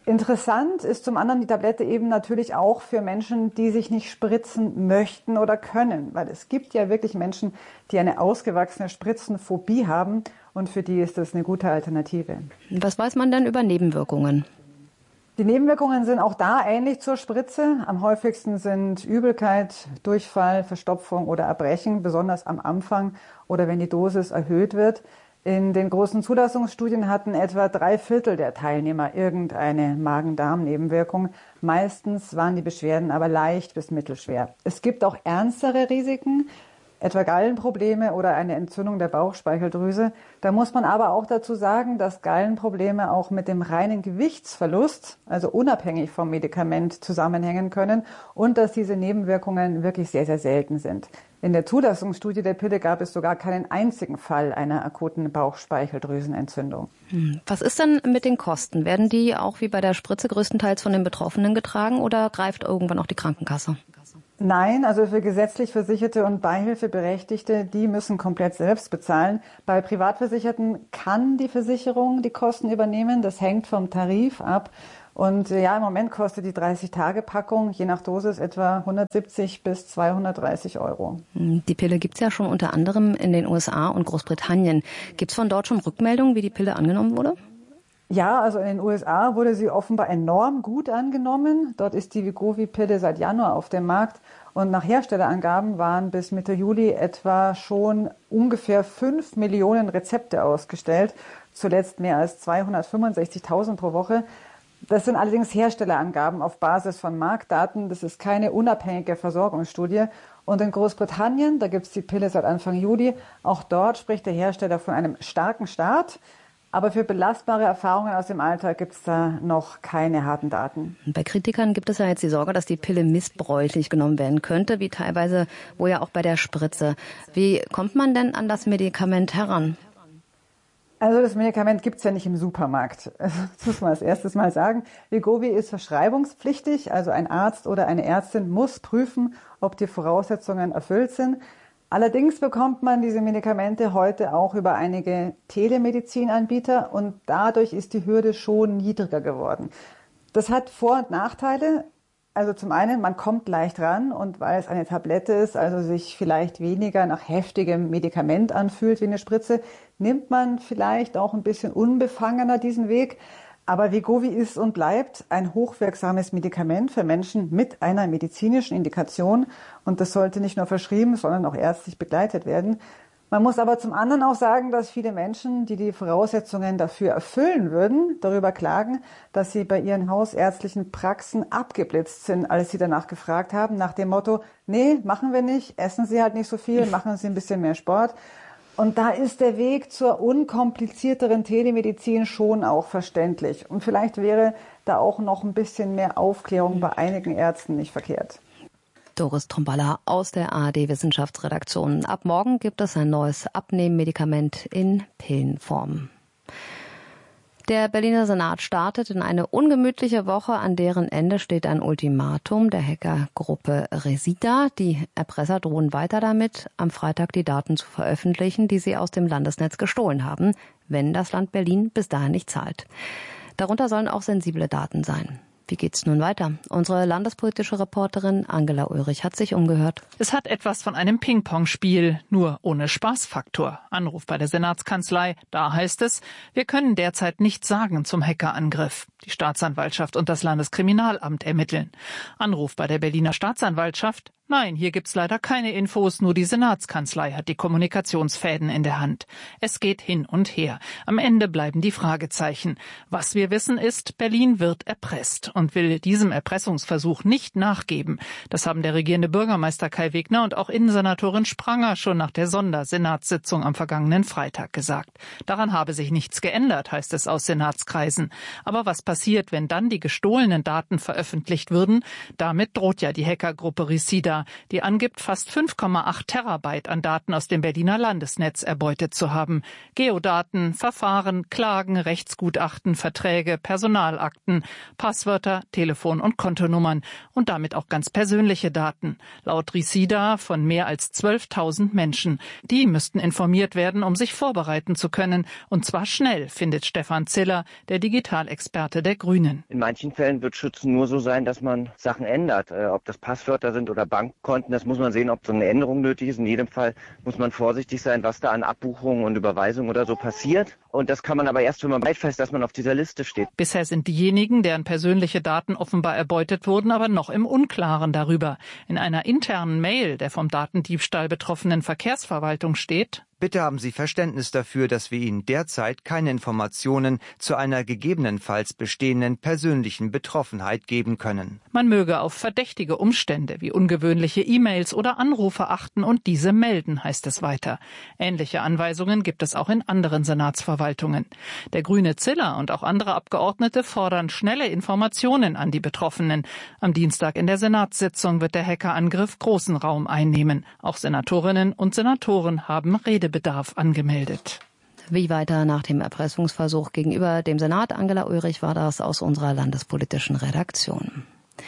Interessant ist zum anderen die Tablette eben natürlich auch für Menschen, die sich nicht spritzen möchten oder können. Weil es gibt ja wirklich Menschen, die eine ausgewachsene Spritzenphobie haben und für die ist das eine gute Alternative. Was weiß man denn über Nebenwirkungen? Die Nebenwirkungen sind auch da ähnlich zur Spritze. Am häufigsten sind Übelkeit, Durchfall, Verstopfung oder Erbrechen, besonders am Anfang oder wenn die Dosis erhöht wird. In den großen Zulassungsstudien hatten etwa drei Viertel der Teilnehmer irgendeine Magen-Darm-Nebenwirkung. Meistens waren die Beschwerden aber leicht bis mittelschwer. Es gibt auch ernstere Risiken, etwa Gallenprobleme oder eine Entzündung der Bauchspeicheldrüse. Da muss man aber auch dazu sagen, dass Gallenprobleme auch mit dem reinen Gewichtsverlust, also unabhängig vom Medikament, zusammenhängen können und dass diese Nebenwirkungen wirklich sehr, sehr selten sind. In der Zulassungsstudie der Pille gab es sogar keinen einzigen Fall einer akuten Bauchspeicheldrüsenentzündung. Was ist denn mit den Kosten? Werden die auch wie bei der Spritze größtenteils von den Betroffenen getragen oder greift irgendwann auch die Krankenkasse? Nein, also für gesetzlich Versicherte und Beihilfeberechtigte, die müssen komplett selbst bezahlen. Bei Privatversicherten kann die Versicherung die Kosten übernehmen. Das hängt vom Tarif ab. Und ja, im Moment kostet die dreißig-Tage-Packung je nach Dosis etwa hundertsiebzig bis zweihundertdreißig Euro. Die Pille gibt's ja schon unter anderem in den U S A und Großbritannien. Gibt's von dort schon Rückmeldungen, wie die Pille angenommen wurde? Ja, also in den U S A wurde sie offenbar enorm gut angenommen. Dort ist die Wegovy-Pille seit Januar auf dem Markt. Und nach Herstellerangaben waren bis Mitte Juli etwa schon ungefähr fünf Millionen Rezepte ausgestellt. Zuletzt mehr als zweihundertfünfundsechzigtausend pro Woche. Das sind allerdings Herstellerangaben auf Basis von Marktdaten. Das ist keine unabhängige Versorgungsstudie. Und in Großbritannien, da gibt es die Pille seit Anfang Juli, auch dort spricht der Hersteller von einem starken Start. Aber für belastbare Erfahrungen aus dem Alltag gibt es da noch keine harten Daten. Bei Kritikern gibt es ja jetzt die Sorge, dass die Pille missbräuchlich genommen werden könnte, wie teilweise wohl ja auch bei der Spritze. Wie kommt man denn an das Medikament heran? Also das Medikament gibt's ja nicht im Supermarkt. Das muss man als erstes mal sagen. Wegovy ist verschreibungspflichtig, also ein Arzt oder eine Ärztin muss prüfen, ob die Voraussetzungen erfüllt sind. Allerdings bekommt man diese Medikamente heute auch über einige Telemedizinanbieter und dadurch ist die Hürde schon niedriger geworden. Das hat Vor- und Nachteile. Also zum einen, man kommt leicht ran und weil es eine Tablette ist, also sich vielleicht weniger nach heftigem Medikament anfühlt wie eine Spritze, nimmt man vielleicht auch ein bisschen unbefangener diesen Weg. Aber Wegovy ist und bleibt ein hochwirksames Medikament für Menschen mit einer medizinischen Indikation. Und das sollte nicht nur verschrieben, sondern auch ärztlich begleitet werden. Man muss aber zum anderen auch sagen, dass viele Menschen, die die Voraussetzungen dafür erfüllen würden, darüber klagen, dass sie bei ihren hausärztlichen Praxen abgeblitzt sind, als sie danach gefragt haben, nach dem Motto, nee, machen wir nicht, essen Sie halt nicht so viel, machen Sie ein bisschen mehr Sport. Und da ist der Weg zur unkomplizierteren Telemedizin schon auch verständlich. Und vielleicht wäre da auch noch ein bisschen mehr Aufklärung bei einigen Ärzten nicht verkehrt. Doris Tromballa aus der A R D-Wissenschaftsredaktion. Ab morgen gibt es ein neues Abnehmmedikament in Pillenform. Der Berliner Senat startet in eine ungemütliche Woche, an deren Ende steht ein Ultimatum der Hackergruppe Resida. Die Erpresser drohen weiter damit, am Freitag die Daten zu veröffentlichen, die sie aus dem Landesnetz gestohlen haben, wenn das Land Berlin bis dahin nicht zahlt. Darunter sollen auch sensible Daten sein. Wie geht's nun weiter? Unsere landespolitische Reporterin Angela Ulrich hat sich umgehört. Es hat etwas von einem Ping-Pong-Spiel, nur ohne Spaßfaktor. Anruf bei der Senatskanzlei, da heißt es, wir können derzeit nichts sagen zum Hackerangriff. Die Staatsanwaltschaft und das Landeskriminalamt ermitteln. Anruf bei der Berliner Staatsanwaltschaft, nein, hier gibt's leider keine Infos, nur die Senatskanzlei hat die Kommunikationsfäden in der Hand. Es geht hin und her. Am Ende bleiben die Fragezeichen. Was wir wissen ist, Berlin wird erpresst und will diesem Erpressungsversuch nicht nachgeben. Das haben der regierende Bürgermeister Kai Wegner und auch Innensenatorin Spranger schon nach der Sondersenatssitzung am vergangenen Freitag gesagt. Daran habe sich nichts geändert, heißt es aus Senatskreisen. Aber was passiert, wenn dann die gestohlenen Daten veröffentlicht würden? Damit droht ja die Hackergruppe Resida, die angibt, fast fünf Komma acht Terabyte an Daten aus dem Berliner Landesnetz erbeutet zu haben. Geodaten, Verfahren, Klagen, Rechtsgutachten, Verträge, Personalakten, Passwörter, Telefon- und Kontonummern und damit auch ganz persönliche Daten. Laut Resida von mehr als zwölftausend Menschen. Die müssten informiert werden, um sich vorbereiten zu können. Und zwar schnell, findet Stefan Ziller, der Digitalexperte Experte der Grünen. In manchen Fällen wird Schützen nur so sein, dass man Sachen ändert. Äh, ob das Passwörter sind oder Bankkonten, das muss man sehen, ob so eine Änderung nötig ist. In jedem Fall muss man vorsichtig sein, was da an Abbuchungen und Überweisungen oder so passiert. Und das kann man aber erst, wenn man weiß, dass man auf dieser Liste steht. Bisher sind diejenigen, deren persönliche Daten offenbar erbeutet wurden, aber noch im Unklaren darüber. In einer internen Mail der vom Datendiebstahl betroffenen Verkehrsverwaltung steht: Bitte haben Sie Verständnis dafür, dass wir Ihnen derzeit keine Informationen zu einer gegebenenfalls bestehenden persönlichen Betroffenheit geben können. Man möge auf verdächtige Umstände wie ungewöhnliche E-Mails oder Anrufe achten und diese melden, heißt es weiter. Ähnliche Anweisungen gibt es auch in anderen Senatsverwaltungen. Der grüne Ziller und auch andere Abgeordnete fordern schnelle Informationen an die Betroffenen. Am Dienstag in der Senatssitzung wird der Hackerangriff großen Raum einnehmen. Auch Senatorinnen und Senatoren haben Rede Bedarf angemeldet. Wie weiter nach dem Erpressungsversuch gegenüber dem Senat? Angela Ulrich war das aus unserer landespolitischen Redaktion.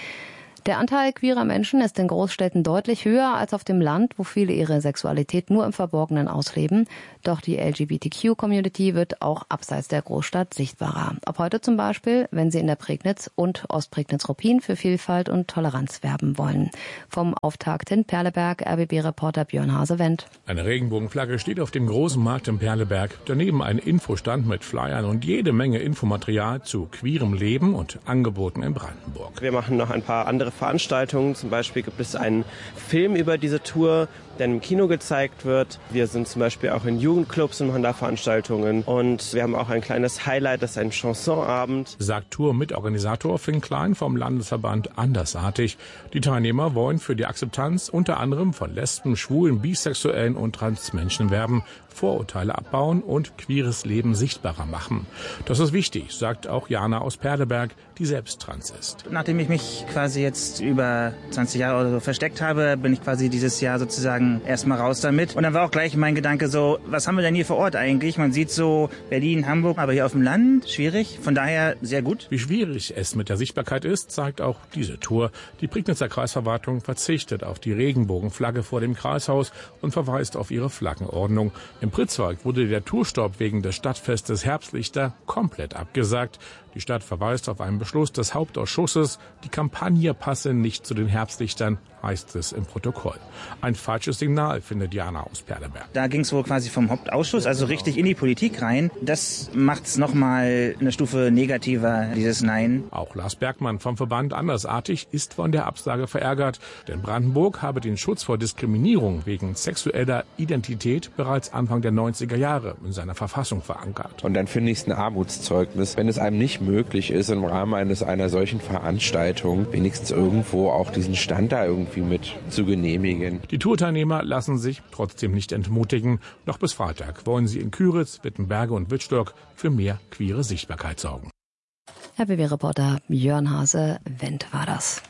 Der Anteil queerer Menschen ist in Großstädten deutlich höher als auf dem Land, wo viele ihre Sexualität nur im Verborgenen ausleben. Doch die L G B T Q-Community wird auch abseits der Großstadt sichtbarer. Ab heute zum Beispiel, wenn sie in der Prignitz und Ostprignitz-Ruppin für Vielfalt und Toleranz werben wollen. Vom Auftakt in Perleberg, R B B-Reporter Björn Hase-Wendt. Eine Regenbogenflagge steht auf dem großen Markt in Perleberg. Daneben ein Infostand mit Flyern und jede Menge Infomaterial zu queerem Leben und Angeboten in Brandenburg. Wir machen noch ein paar andere Veranstaltungen. Zum Beispiel gibt es einen Film über diese Tour, der im Kino gezeigt wird. Wir sind zum Beispiel auch in Jugendclubs und machen da Veranstaltungen. Und wir haben auch ein kleines Highlight, das ist ein Chansonabend. Sagt Tour-Mitorganisator Finn Klein vom Landesverband Andersartig. Die Teilnehmer wollen für die Akzeptanz unter anderem von Lesben, Schwulen, Bisexuellen und Transmenschen werben, Vorurteile abbauen und queeres Leben sichtbarer machen. Das ist wichtig, sagt auch Jana aus Perleberg, die selbst trans ist. Nachdem ich mich quasi jetzt über zwanzig Jahre oder so versteckt habe, bin ich quasi dieses Jahr sozusagen erstmal raus damit. Und dann war auch gleich mein Gedanke so, was haben wir denn hier vor Ort eigentlich? Man sieht so Berlin, Hamburg, aber hier auf dem Land, schwierig. Von daher sehr gut. Wie schwierig es mit der Sichtbarkeit ist, zeigt auch diese Tour. Die Prignitzer Kreisverwaltung verzichtet auf die Regenbogenflagge vor dem Kreishaus und verweist auf ihre Flaggenordnung. Im Pritzwalk wurde der Tourstopp wegen des Stadtfestes Herbstlichter komplett abgesagt. Die Stadt verweist auf einen Beschluss des Hauptausschusses. Die Kampagne passe nicht zu den Herbstlichtern, heißt es im Protokoll. Ein falsches Signal, findet Jana aus Perleberg. Da ging es wohl quasi vom Hauptausschuss, also richtig in die Politik rein. Das macht es nochmal eine Stufe negativer, dieses Nein. Auch Lars Bergmann vom Verband Andersartig ist von der Absage verärgert. Denn Brandenburg habe den Schutz vor Diskriminierung wegen sexueller Identität bereits Anfang der neunziger Jahre in seiner Verfassung verankert. Und dann finde ich es ein Armutszeugnis, wenn es einem nicht möglich ist, im Rahmen eines einer solchen Veranstaltung wenigstens irgendwo auch diesen Stand da irgendwie mit zu genehmigen. Die Tourteilnehmer lassen sich trotzdem nicht entmutigen. Noch bis Freitag wollen sie in Küritz, Wittenberge und Wittstock für mehr queere Sichtbarkeit sorgen. R B B-Reporter Björn Hase-Wendt war das.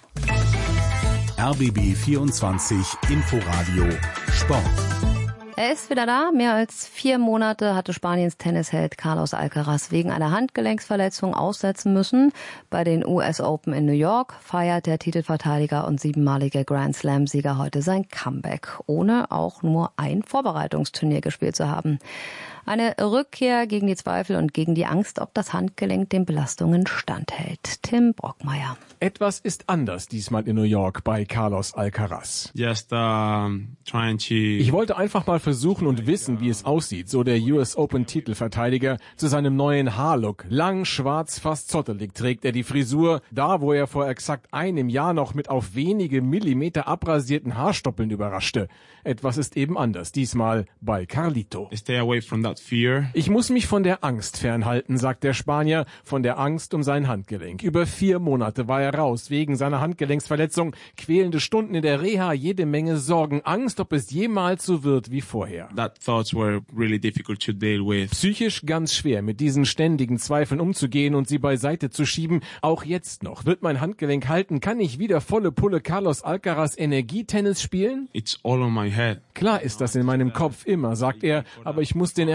R B B vierundzwanzig Inforadio Sport. Er ist wieder da. Mehr als vier Monate hatte Spaniens Tennisheld Carlos Alcaraz wegen einer Handgelenksverletzung aussetzen müssen. Bei den U S Open in New York feiert der Titelverteidiger und siebenmalige Grand Slam-Sieger heute sein Comeback, ohne auch nur ein Vorbereitungsturnier gespielt zu haben. Eine Rückkehr gegen die Zweifel und gegen die Angst, ob das Handgelenk den Belastungen standhält. Tim Brockmeier. Etwas ist anders diesmal in New York bei Carlos Alcaraz. Just, uh, trying to ich wollte einfach mal versuchen und wissen, wie es aussieht, so der U S Open Titelverteidiger zu seinem neuen Haarlook. Lang, schwarz, fast zottelig trägt er die Frisur, da wo er vor exakt einem Jahr noch mit auf wenige Millimeter abrasierten Haarstoppeln überraschte. Etwas ist eben anders, diesmal bei Carlito. Stay away from that fear. Ich muss mich von der Angst fernhalten, sagt der Spanier, von der Angst um sein Handgelenk. Über vier Monate war er raus, wegen seiner Handgelenksverletzung, quälende Stunden in der Reha, jede Menge Sorgen, Angst, ob es jemals so wird wie vorher. That thoughts were really difficult to deal with. Psychisch ganz schwer, mit diesen ständigen Zweifeln umzugehen und sie beiseite zu schieben. Auch jetzt noch. Wird mein Handgelenk halten? Kann ich wieder volle Pulle Carlos Alcaraz Energietennis spielen? It's all on my head. Klar ist das in meinem Kopf immer, sagt er, aber ich muss den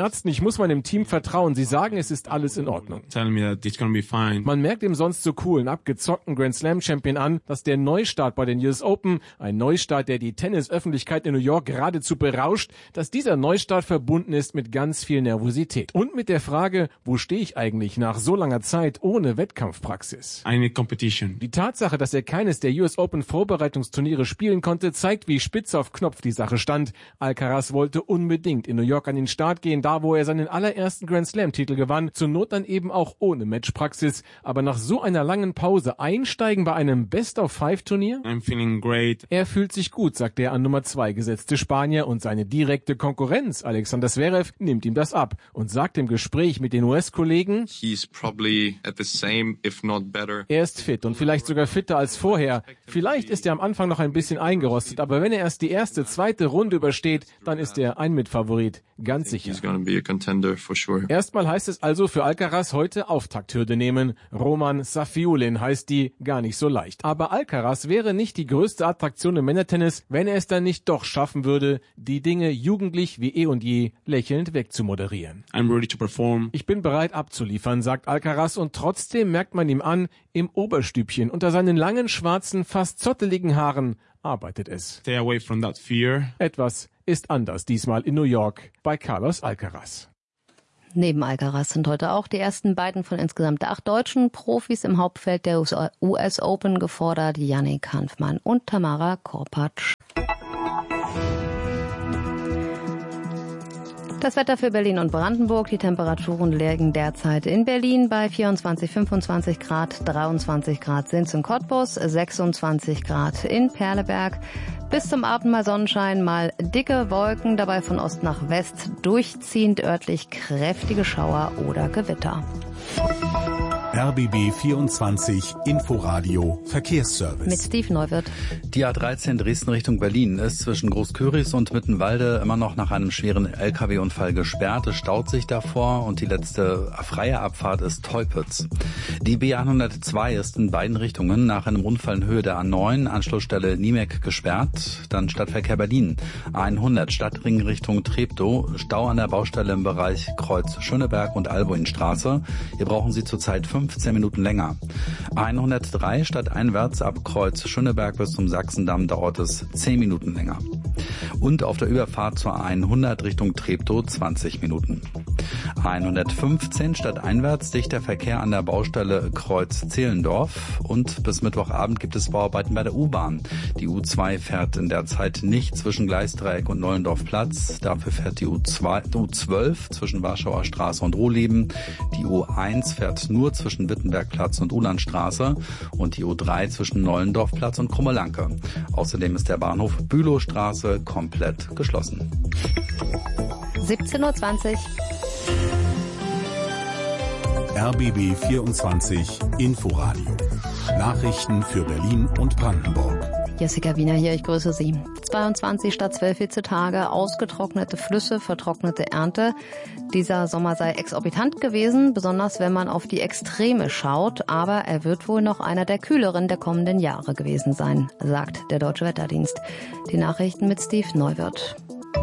Ärzten, ich muss meinem Team vertrauen. Sie sagen, es ist alles in Ordnung. Man merkt dem sonst so coolen, abgezockten Grand Slam Champion an, dass der Neustart bei den U S Open, ein Neustart, der die Tennisöffentlichkeit in New York geradezu berauscht, dass dieser Neustart verbunden ist mit ganz viel Nervosität. Und mit der Frage, wo stehe ich eigentlich nach so langer Zeit ohne Wettkampfpraxis? Die Tatsache, dass er keines der U S Open Vorbereitungsturniere spielen konnte, zeigt, wie spitz auf Knopf die Sache stand. Alcaraz wollte unbedingt in New York an den Start gehen, da wo er seinen allerersten Grand Slam Titel gewann, zur Not dann eben auch ohne Matchpraxis. Aber nach so einer langen Pause einsteigen bei einem Best-of-Five-Turnier? I'm feeling great. Er fühlt sich gut, sagt der an Nummer zwei gesetzte Spanier, und seine direkte Konkurrenz, Alexander Zverev, nimmt ihm das ab und sagt im Gespräch mit den U S-Kollegen, He's probably at the same, if not better. Er ist fit und vielleicht sogar fitter als vorher. Vielleicht ist er am Anfang noch ein bisschen eingerostet, aber wenn er erst die erste, zweite Runde übersteht, dann ist er ein Mitfavorit, ganz sicher. He's gonna be a contender for sure. Erstmal heißt es also für Alcaraz heute Auftakthürde nehmen. Roman Safiullin heißt die, gar nicht so leicht. Aber Alcaraz wäre nicht die größte Attraktion im Männertennis, wenn er es dann nicht doch schaffen würde, die Dinge jugendlich wie eh und je lächelnd wegzumoderieren. I'm ready to perform. Ich bin bereit abzuliefern, sagt Alcaraz, und trotzdem merkt man ihm an, im Oberstübchen unter seinen langen, schwarzen, fast zotteligen Haaren arbeitet es. Stay away from that fear. Etwas ist anders diesmal in New York bei Carlos Alcaraz. Neben Alcaraz sind heute auch die ersten beiden von insgesamt acht deutschen Profis im Hauptfeld der U S Open gefordert, Yannick Hanfmann und Tamara Korpatsch. Das Wetter für Berlin und Brandenburg. Die Temperaturen liegen derzeit in Berlin bei vierundzwanzig, fünfundzwanzig Grad, dreiundzwanzig Grad sind es in Cottbus, sechsundzwanzig Grad in Perleberg. Bis zum Abend mal Sonnenschein, mal dicke Wolken, dabei von Ost nach West durchziehend örtlich kräftige Schauer oder Gewitter. R B B vierundzwanzig Inforadio Verkehrsservice. Mit Steve Neuwirth. Die A dreizehn Dresden Richtung Berlin ist zwischen Großköris und Mittenwalde immer noch nach einem schweren L K W-Unfall gesperrt. Es staut sich davor und die letzte freie Abfahrt ist Teupitz. Die B hundertzwei ist in beiden Richtungen nach einem Unfall in Höhe der A neun, Anschlussstelle Niemek, gesperrt. Dann Stadtverkehr Berlin. A hundert Stadtring Richtung Treptow. Stau an der Baustelle im Bereich Kreuz Schöneberg und Albuinstraße. Hier brauchen Sie zurzeit fünfzehn Minuten länger. A hundertdrei stadteinwärts ab Kreuz Schöneberg bis zum Sachsendamm dauert es zehn Minuten länger. Und auf der Überfahrt zur A hundert Richtung Treptow zwanzig Minuten. A hundertfünfzehn stadteinwärts dichter Verkehr an der Baustelle Kreuz Zehlendorf. Und bis Mittwochabend gibt es Bauarbeiten bei der U-Bahn. Die U zwei fährt in der Zeit nicht zwischen Gleisdreieck und Nollendorfplatz. Dafür fährt die U zwölf zwischen Warschauer Straße und Rohleben. Die U eins fährt nur zwischen Wittenbergplatz und Ulandstraße und die U drei zwischen Nollendorfplatz und Krummelanke. Außerdem ist der Bahnhof Bülowstraße komplett geschlossen. siebzehn Uhr zwanzig. R B B vierundzwanzig Inforadio. Nachrichten für Berlin und Brandenburg. Jessica Wiener hier, ich grüße Sie. zweiundzwanzig statt zwölf Hitzetage, ausgetrocknete Flüsse, vertrocknete Ernte. Dieser Sommer sei exorbitant gewesen, besonders wenn man auf die Extreme schaut. Aber er wird wohl noch einer der kühleren der kommenden Jahre gewesen sein, sagt der Deutsche Wetterdienst. Die Nachrichten mit Steve Neuwirth.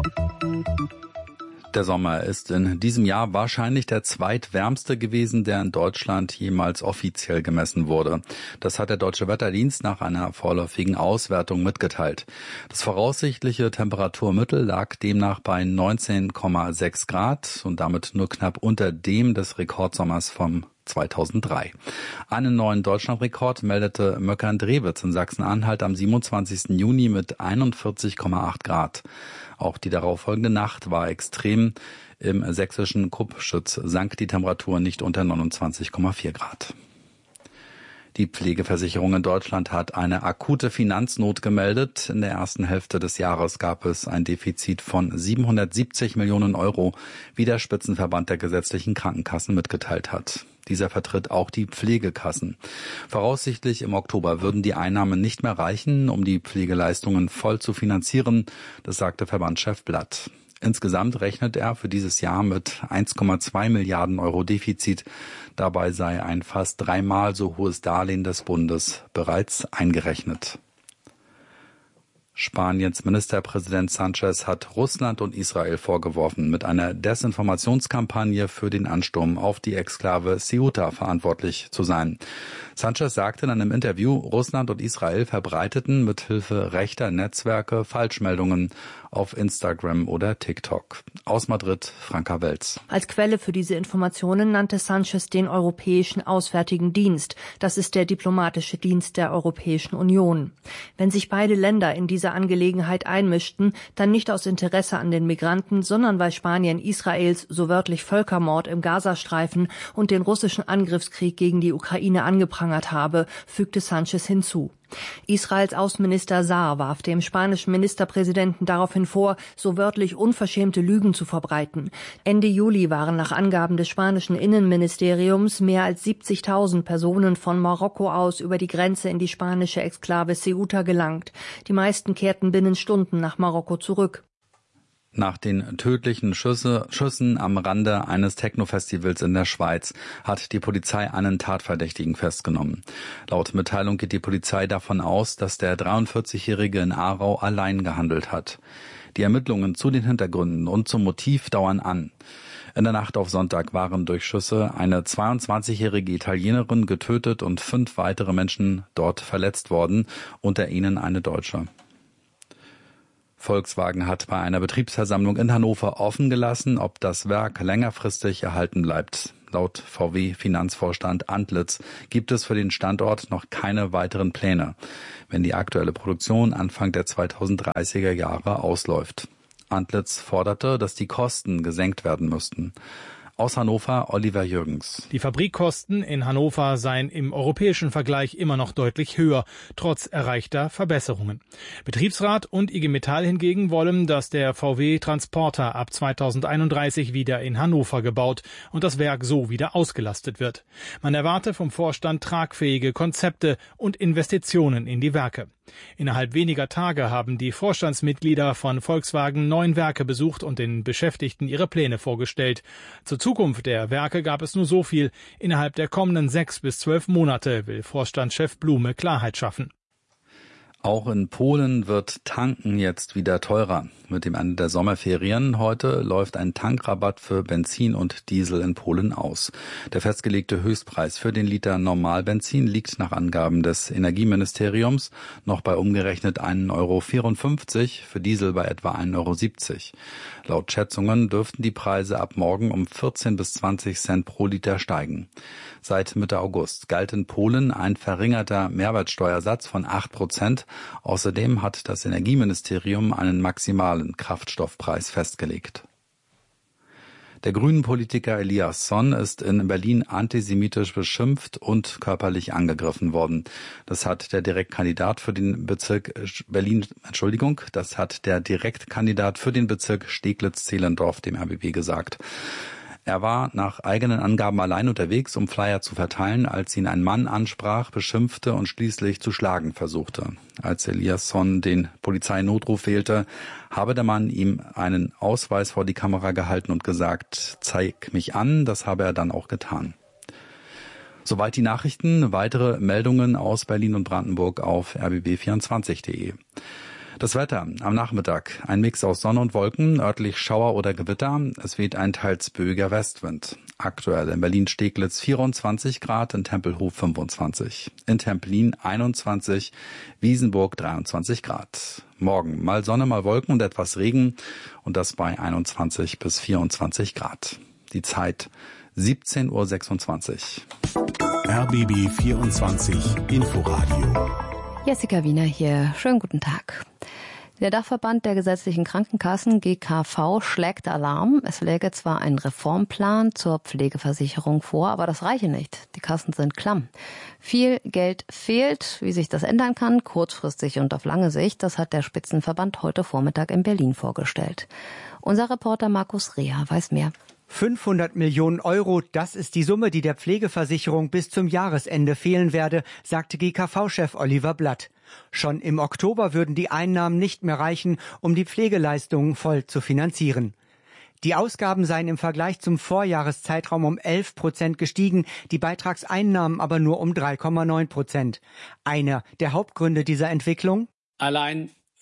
Der Sommer ist in diesem Jahr wahrscheinlich der zweitwärmste gewesen, der in Deutschland jemals offiziell gemessen wurde. Das hat der Deutsche Wetterdienst nach einer vorläufigen Auswertung mitgeteilt. Das voraussichtliche Temperaturmittel lag demnach bei neunzehn Komma sechs Grad und damit nur knapp unter dem des Rekordsommers vom zweitausenddrei. Einen neuen Deutschlandrekord meldete Möckern-Drewitz in Sachsen-Anhalt am siebenundzwanzigsten Juni mit einundvierzig Komma acht Grad. Auch die darauffolgende Nacht war extrem. Im sächsischen Kruppschütz sank die Temperatur nicht unter neunundzwanzig Komma vier Grad. Die Pflegeversicherung in Deutschland hat eine akute Finanznot gemeldet. In der ersten Hälfte des Jahres gab es ein Defizit von siebenhundertsiebzig Millionen Euro, wie der Spitzenverband der gesetzlichen Krankenkassen mitgeteilt hat. Dieser vertritt auch die Pflegekassen. Voraussichtlich im Oktober würden die Einnahmen nicht mehr reichen, um die Pflegeleistungen voll zu finanzieren, das sagte Verbandschef Blatt. Insgesamt rechnet er für dieses Jahr mit eins Komma zwei Milliarden Euro Defizit. Dabei sei ein fast dreimal so hohes Darlehen des Bundes bereits eingerechnet. Spaniens Ministerpräsident Sánchez hat Russland und Israel vorgeworfen, mit einer Desinformationskampagne für den Ansturm auf die Exklave Ceuta verantwortlich zu sein. Sánchez sagte in einem Interview, Russland und Israel verbreiteten mithilfe rechter Netzwerke Falschmeldungen auf Instagram oder TikTok. Aus Madrid, Franka Welz. Als Quelle für diese Informationen nannte Sánchez den Europäischen Auswärtigen Dienst. Das ist der diplomatische Dienst der Europäischen Union. Wenn sich beide Länder in diese Angelegenheit einmischten, dann nicht aus Interesse an den Migranten, sondern weil Spanien Israels so wörtlich Völkermord im Gazastreifen und den russischen Angriffskrieg gegen die Ukraine angeprangert habe, fügte Sánchez hinzu. Israels Außenminister Saar warf dem spanischen Ministerpräsidenten daraufhin vor, so wörtlich unverschämte Lügen zu verbreiten. Ende Juli waren nach Angaben des spanischen Innenministeriums mehr als siebzigtausend Personen von Marokko aus über die Grenze in die spanische Exklave Ceuta gelangt. Die meisten kehrten binnen Stunden nach Marokko zurück. Nach den tödlichen Schüsse, Schüssen am Rande eines Techno-Festivals in der Schweiz hat die Polizei einen Tatverdächtigen festgenommen. Laut Mitteilung geht die Polizei davon aus, dass der dreiundvierzigjährige in Aarau allein gehandelt hat. Die Ermittlungen zu den Hintergründen und zum Motiv dauern an. In der Nacht auf Sonntag waren durch Schüsse eine zweiundzwanzigjährige Italienerin getötet und fünf weitere Menschen dort verletzt worden, unter ihnen eine Deutsche. Volkswagen hat bei einer Betriebsversammlung in Hannover offen gelassen, ob das Werk längerfristig erhalten bleibt. Laut V W-Finanzvorstand Antlitz gibt es für den Standort noch keine weiteren Pläne, wenn die aktuelle Produktion Anfang der zweitausenddreißiger Jahre ausläuft. Antlitz forderte, dass die Kosten gesenkt werden müssten. Aus Hannover, Oliver Jürgens. Die Fabrikkosten in Hannover seien im europäischen Vergleich immer noch deutlich höher, trotz erreichter Verbesserungen. Betriebsrat und I G Metall hingegen wollen, dass der V W-Transporter ab zweitausendeinunddreißig wieder in Hannover gebaut und das Werk so wieder ausgelastet wird. Man erwarte vom Vorstand tragfähige Konzepte und Investitionen in die Werke. Innerhalb weniger Tage haben die Vorstandsmitglieder von Volkswagen neun Werke besucht und den Beschäftigten ihre Pläne vorgestellt. Zur Zukunft der Werke gab es nur so viel. Innerhalb der kommenden sechs bis zwölf Monate will Vorstandschef Blume Klarheit schaffen. Auch in Polen wird Tanken jetzt wieder teurer. Mit dem Ende der Sommerferien heute läuft ein Tankrabatt für Benzin und Diesel in Polen aus. Der festgelegte Höchstpreis für den Liter Normalbenzin liegt nach Angaben des Energieministeriums noch bei umgerechnet ein Euro vierundfünfzig, für Diesel bei etwa ein Euro siebzig. Laut Schätzungen dürften die Preise ab morgen um vierzehn bis zwanzig Cent pro Liter steigen. Seit Mitte August galt in Polen ein verringerter Mehrwertsteuersatz von acht Prozent. Außerdem hat das Energieministerium einen maximalen Kraftstoffpreis festgelegt. Der Grünen-Politiker Eliasson ist in Berlin antisemitisch beschimpft und körperlich angegriffen worden. Das hat der Direktkandidat für den Bezirk Berlin, Entschuldigung, das hat der Direktkandidat für den Bezirk Steglitz-Zehlendorf dem R B B gesagt. Er war nach eigenen Angaben allein unterwegs, um Flyer zu verteilen, als ihn ein Mann ansprach, beschimpfte und schließlich zu schlagen versuchte. Als Eliasson den Polizeinotruf wählte, habe der Mann ihm einen Ausweis vor die Kamera gehalten und gesagt, zeig mich an, das habe er dann auch getan. Soweit die Nachrichten, weitere Meldungen aus Berlin und Brandenburg auf r b b vierundzwanzig punkt de. Das Wetter am Nachmittag, ein Mix aus Sonne und Wolken, örtlich Schauer oder Gewitter. Es weht ein teils böiger Westwind. Aktuell in Berlin-Steglitz vierundzwanzig Grad, in Tempelhof fünfundzwanzig. In Templin einundzwanzig, Wiesenburg dreiundzwanzig Grad. Morgen mal Sonne, mal Wolken und etwas Regen und das bei einundzwanzig bis vierundzwanzig Grad. Die Zeit siebzehn Uhr sechsundzwanzig. R B B vierundzwanzig Inforadio. Jessica Wiener hier. Schönen guten Tag. Der Dachverband der gesetzlichen Krankenkassen G K V schlägt Alarm. Es läge zwar ein Reformplan zur Pflegeversicherung vor, aber das reiche nicht. Die Kassen sind klamm. Viel Geld fehlt. Wie sich das ändern kann, kurzfristig und auf lange Sicht, das hat der Spitzenverband heute Vormittag in Berlin vorgestellt. Unser Reporter Markus Reher weiß mehr. fünfhundert Millionen Euro, das ist die Summe, die der Pflegeversicherung bis zum Jahresende fehlen werde, sagte G K V-Chef Oliver Blatt. Schon im Oktober würden die Einnahmen nicht mehr reichen, um die Pflegeleistungen voll zu finanzieren. Die Ausgaben seien im Vergleich zum Vorjahreszeitraum um elf Prozent gestiegen, die Beitragseinnahmen aber nur um drei Komma neun Prozent. Einer der Hauptgründe dieser Entwicklung? Allein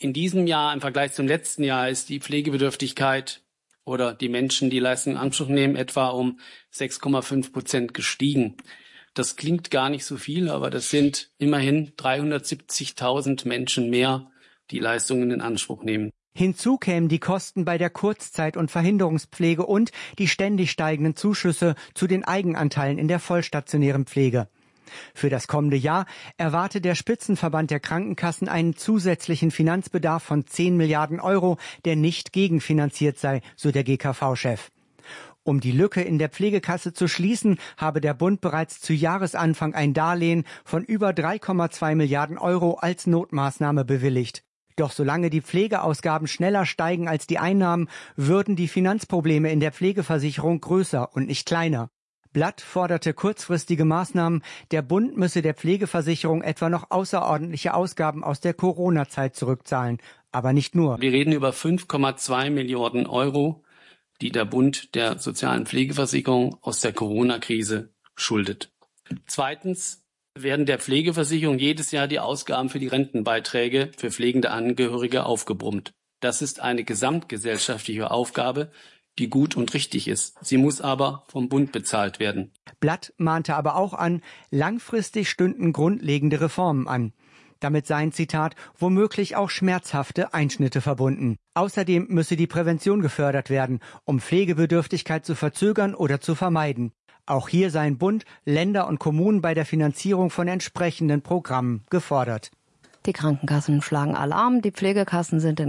In diesem Jahr im Vergleich zum letzten Jahr ist die Pflegebedürftigkeit oder die Menschen, die Leistungen in Anspruch nehmen, etwa um sechs Komma fünf Prozent gestiegen. Das klingt gar nicht so viel, aber das sind immerhin dreihundertsiebzigtausend Menschen mehr, die Leistungen in Anspruch nehmen. Hinzu kämen die Kosten bei der Kurzzeit- und Verhinderungspflege und die ständig steigenden Zuschüsse zu den Eigenanteilen in der vollstationären Pflege. Für das kommende Jahr erwarte der Spitzenverband der Krankenkassen einen zusätzlichen Finanzbedarf von zehn Milliarden Euro, der nicht gegenfinanziert sei, so der G K V-Chef. Um die Lücke in der Pflegekasse zu schließen, habe der Bund bereits zu Jahresanfang ein Darlehen von über drei Komma zwei Milliarden Euro als Notmaßnahme bewilligt. Doch solange die Pflegeausgaben schneller steigen als die Einnahmen, würden die Finanzprobleme in der Pflegeversicherung größer und nicht kleiner. Blatt forderte kurzfristige Maßnahmen. Der Bund müsse der Pflegeversicherung etwa noch außerordentliche Ausgaben aus der Corona-Zeit zurückzahlen. Aber nicht nur. Wir reden über fünf Komma zwei Milliarden Euro, die der Bund der sozialen Pflegeversicherung aus der Corona-Krise schuldet. Zweitens werden der Pflegeversicherung jedes Jahr die Ausgaben für die Rentenbeiträge für pflegende Angehörige aufgebrummt. Das ist eine gesamtgesellschaftliche Aufgabe, die gut und richtig ist. Sie muss aber vom Bund bezahlt werden. Blatt mahnte aber auch an, langfristig stünden grundlegende Reformen an. Damit seien, Zitat, womöglich auch schmerzhafte Einschnitte verbunden. Außerdem müsse die Prävention gefördert werden, um Pflegebedürftigkeit zu verzögern oder zu vermeiden. Auch hier seien Bund, Länder und Kommunen bei der Finanzierung von entsprechenden Programmen gefordert. Die Krankenkassen schlagen Alarm, die Pflegekassen sind in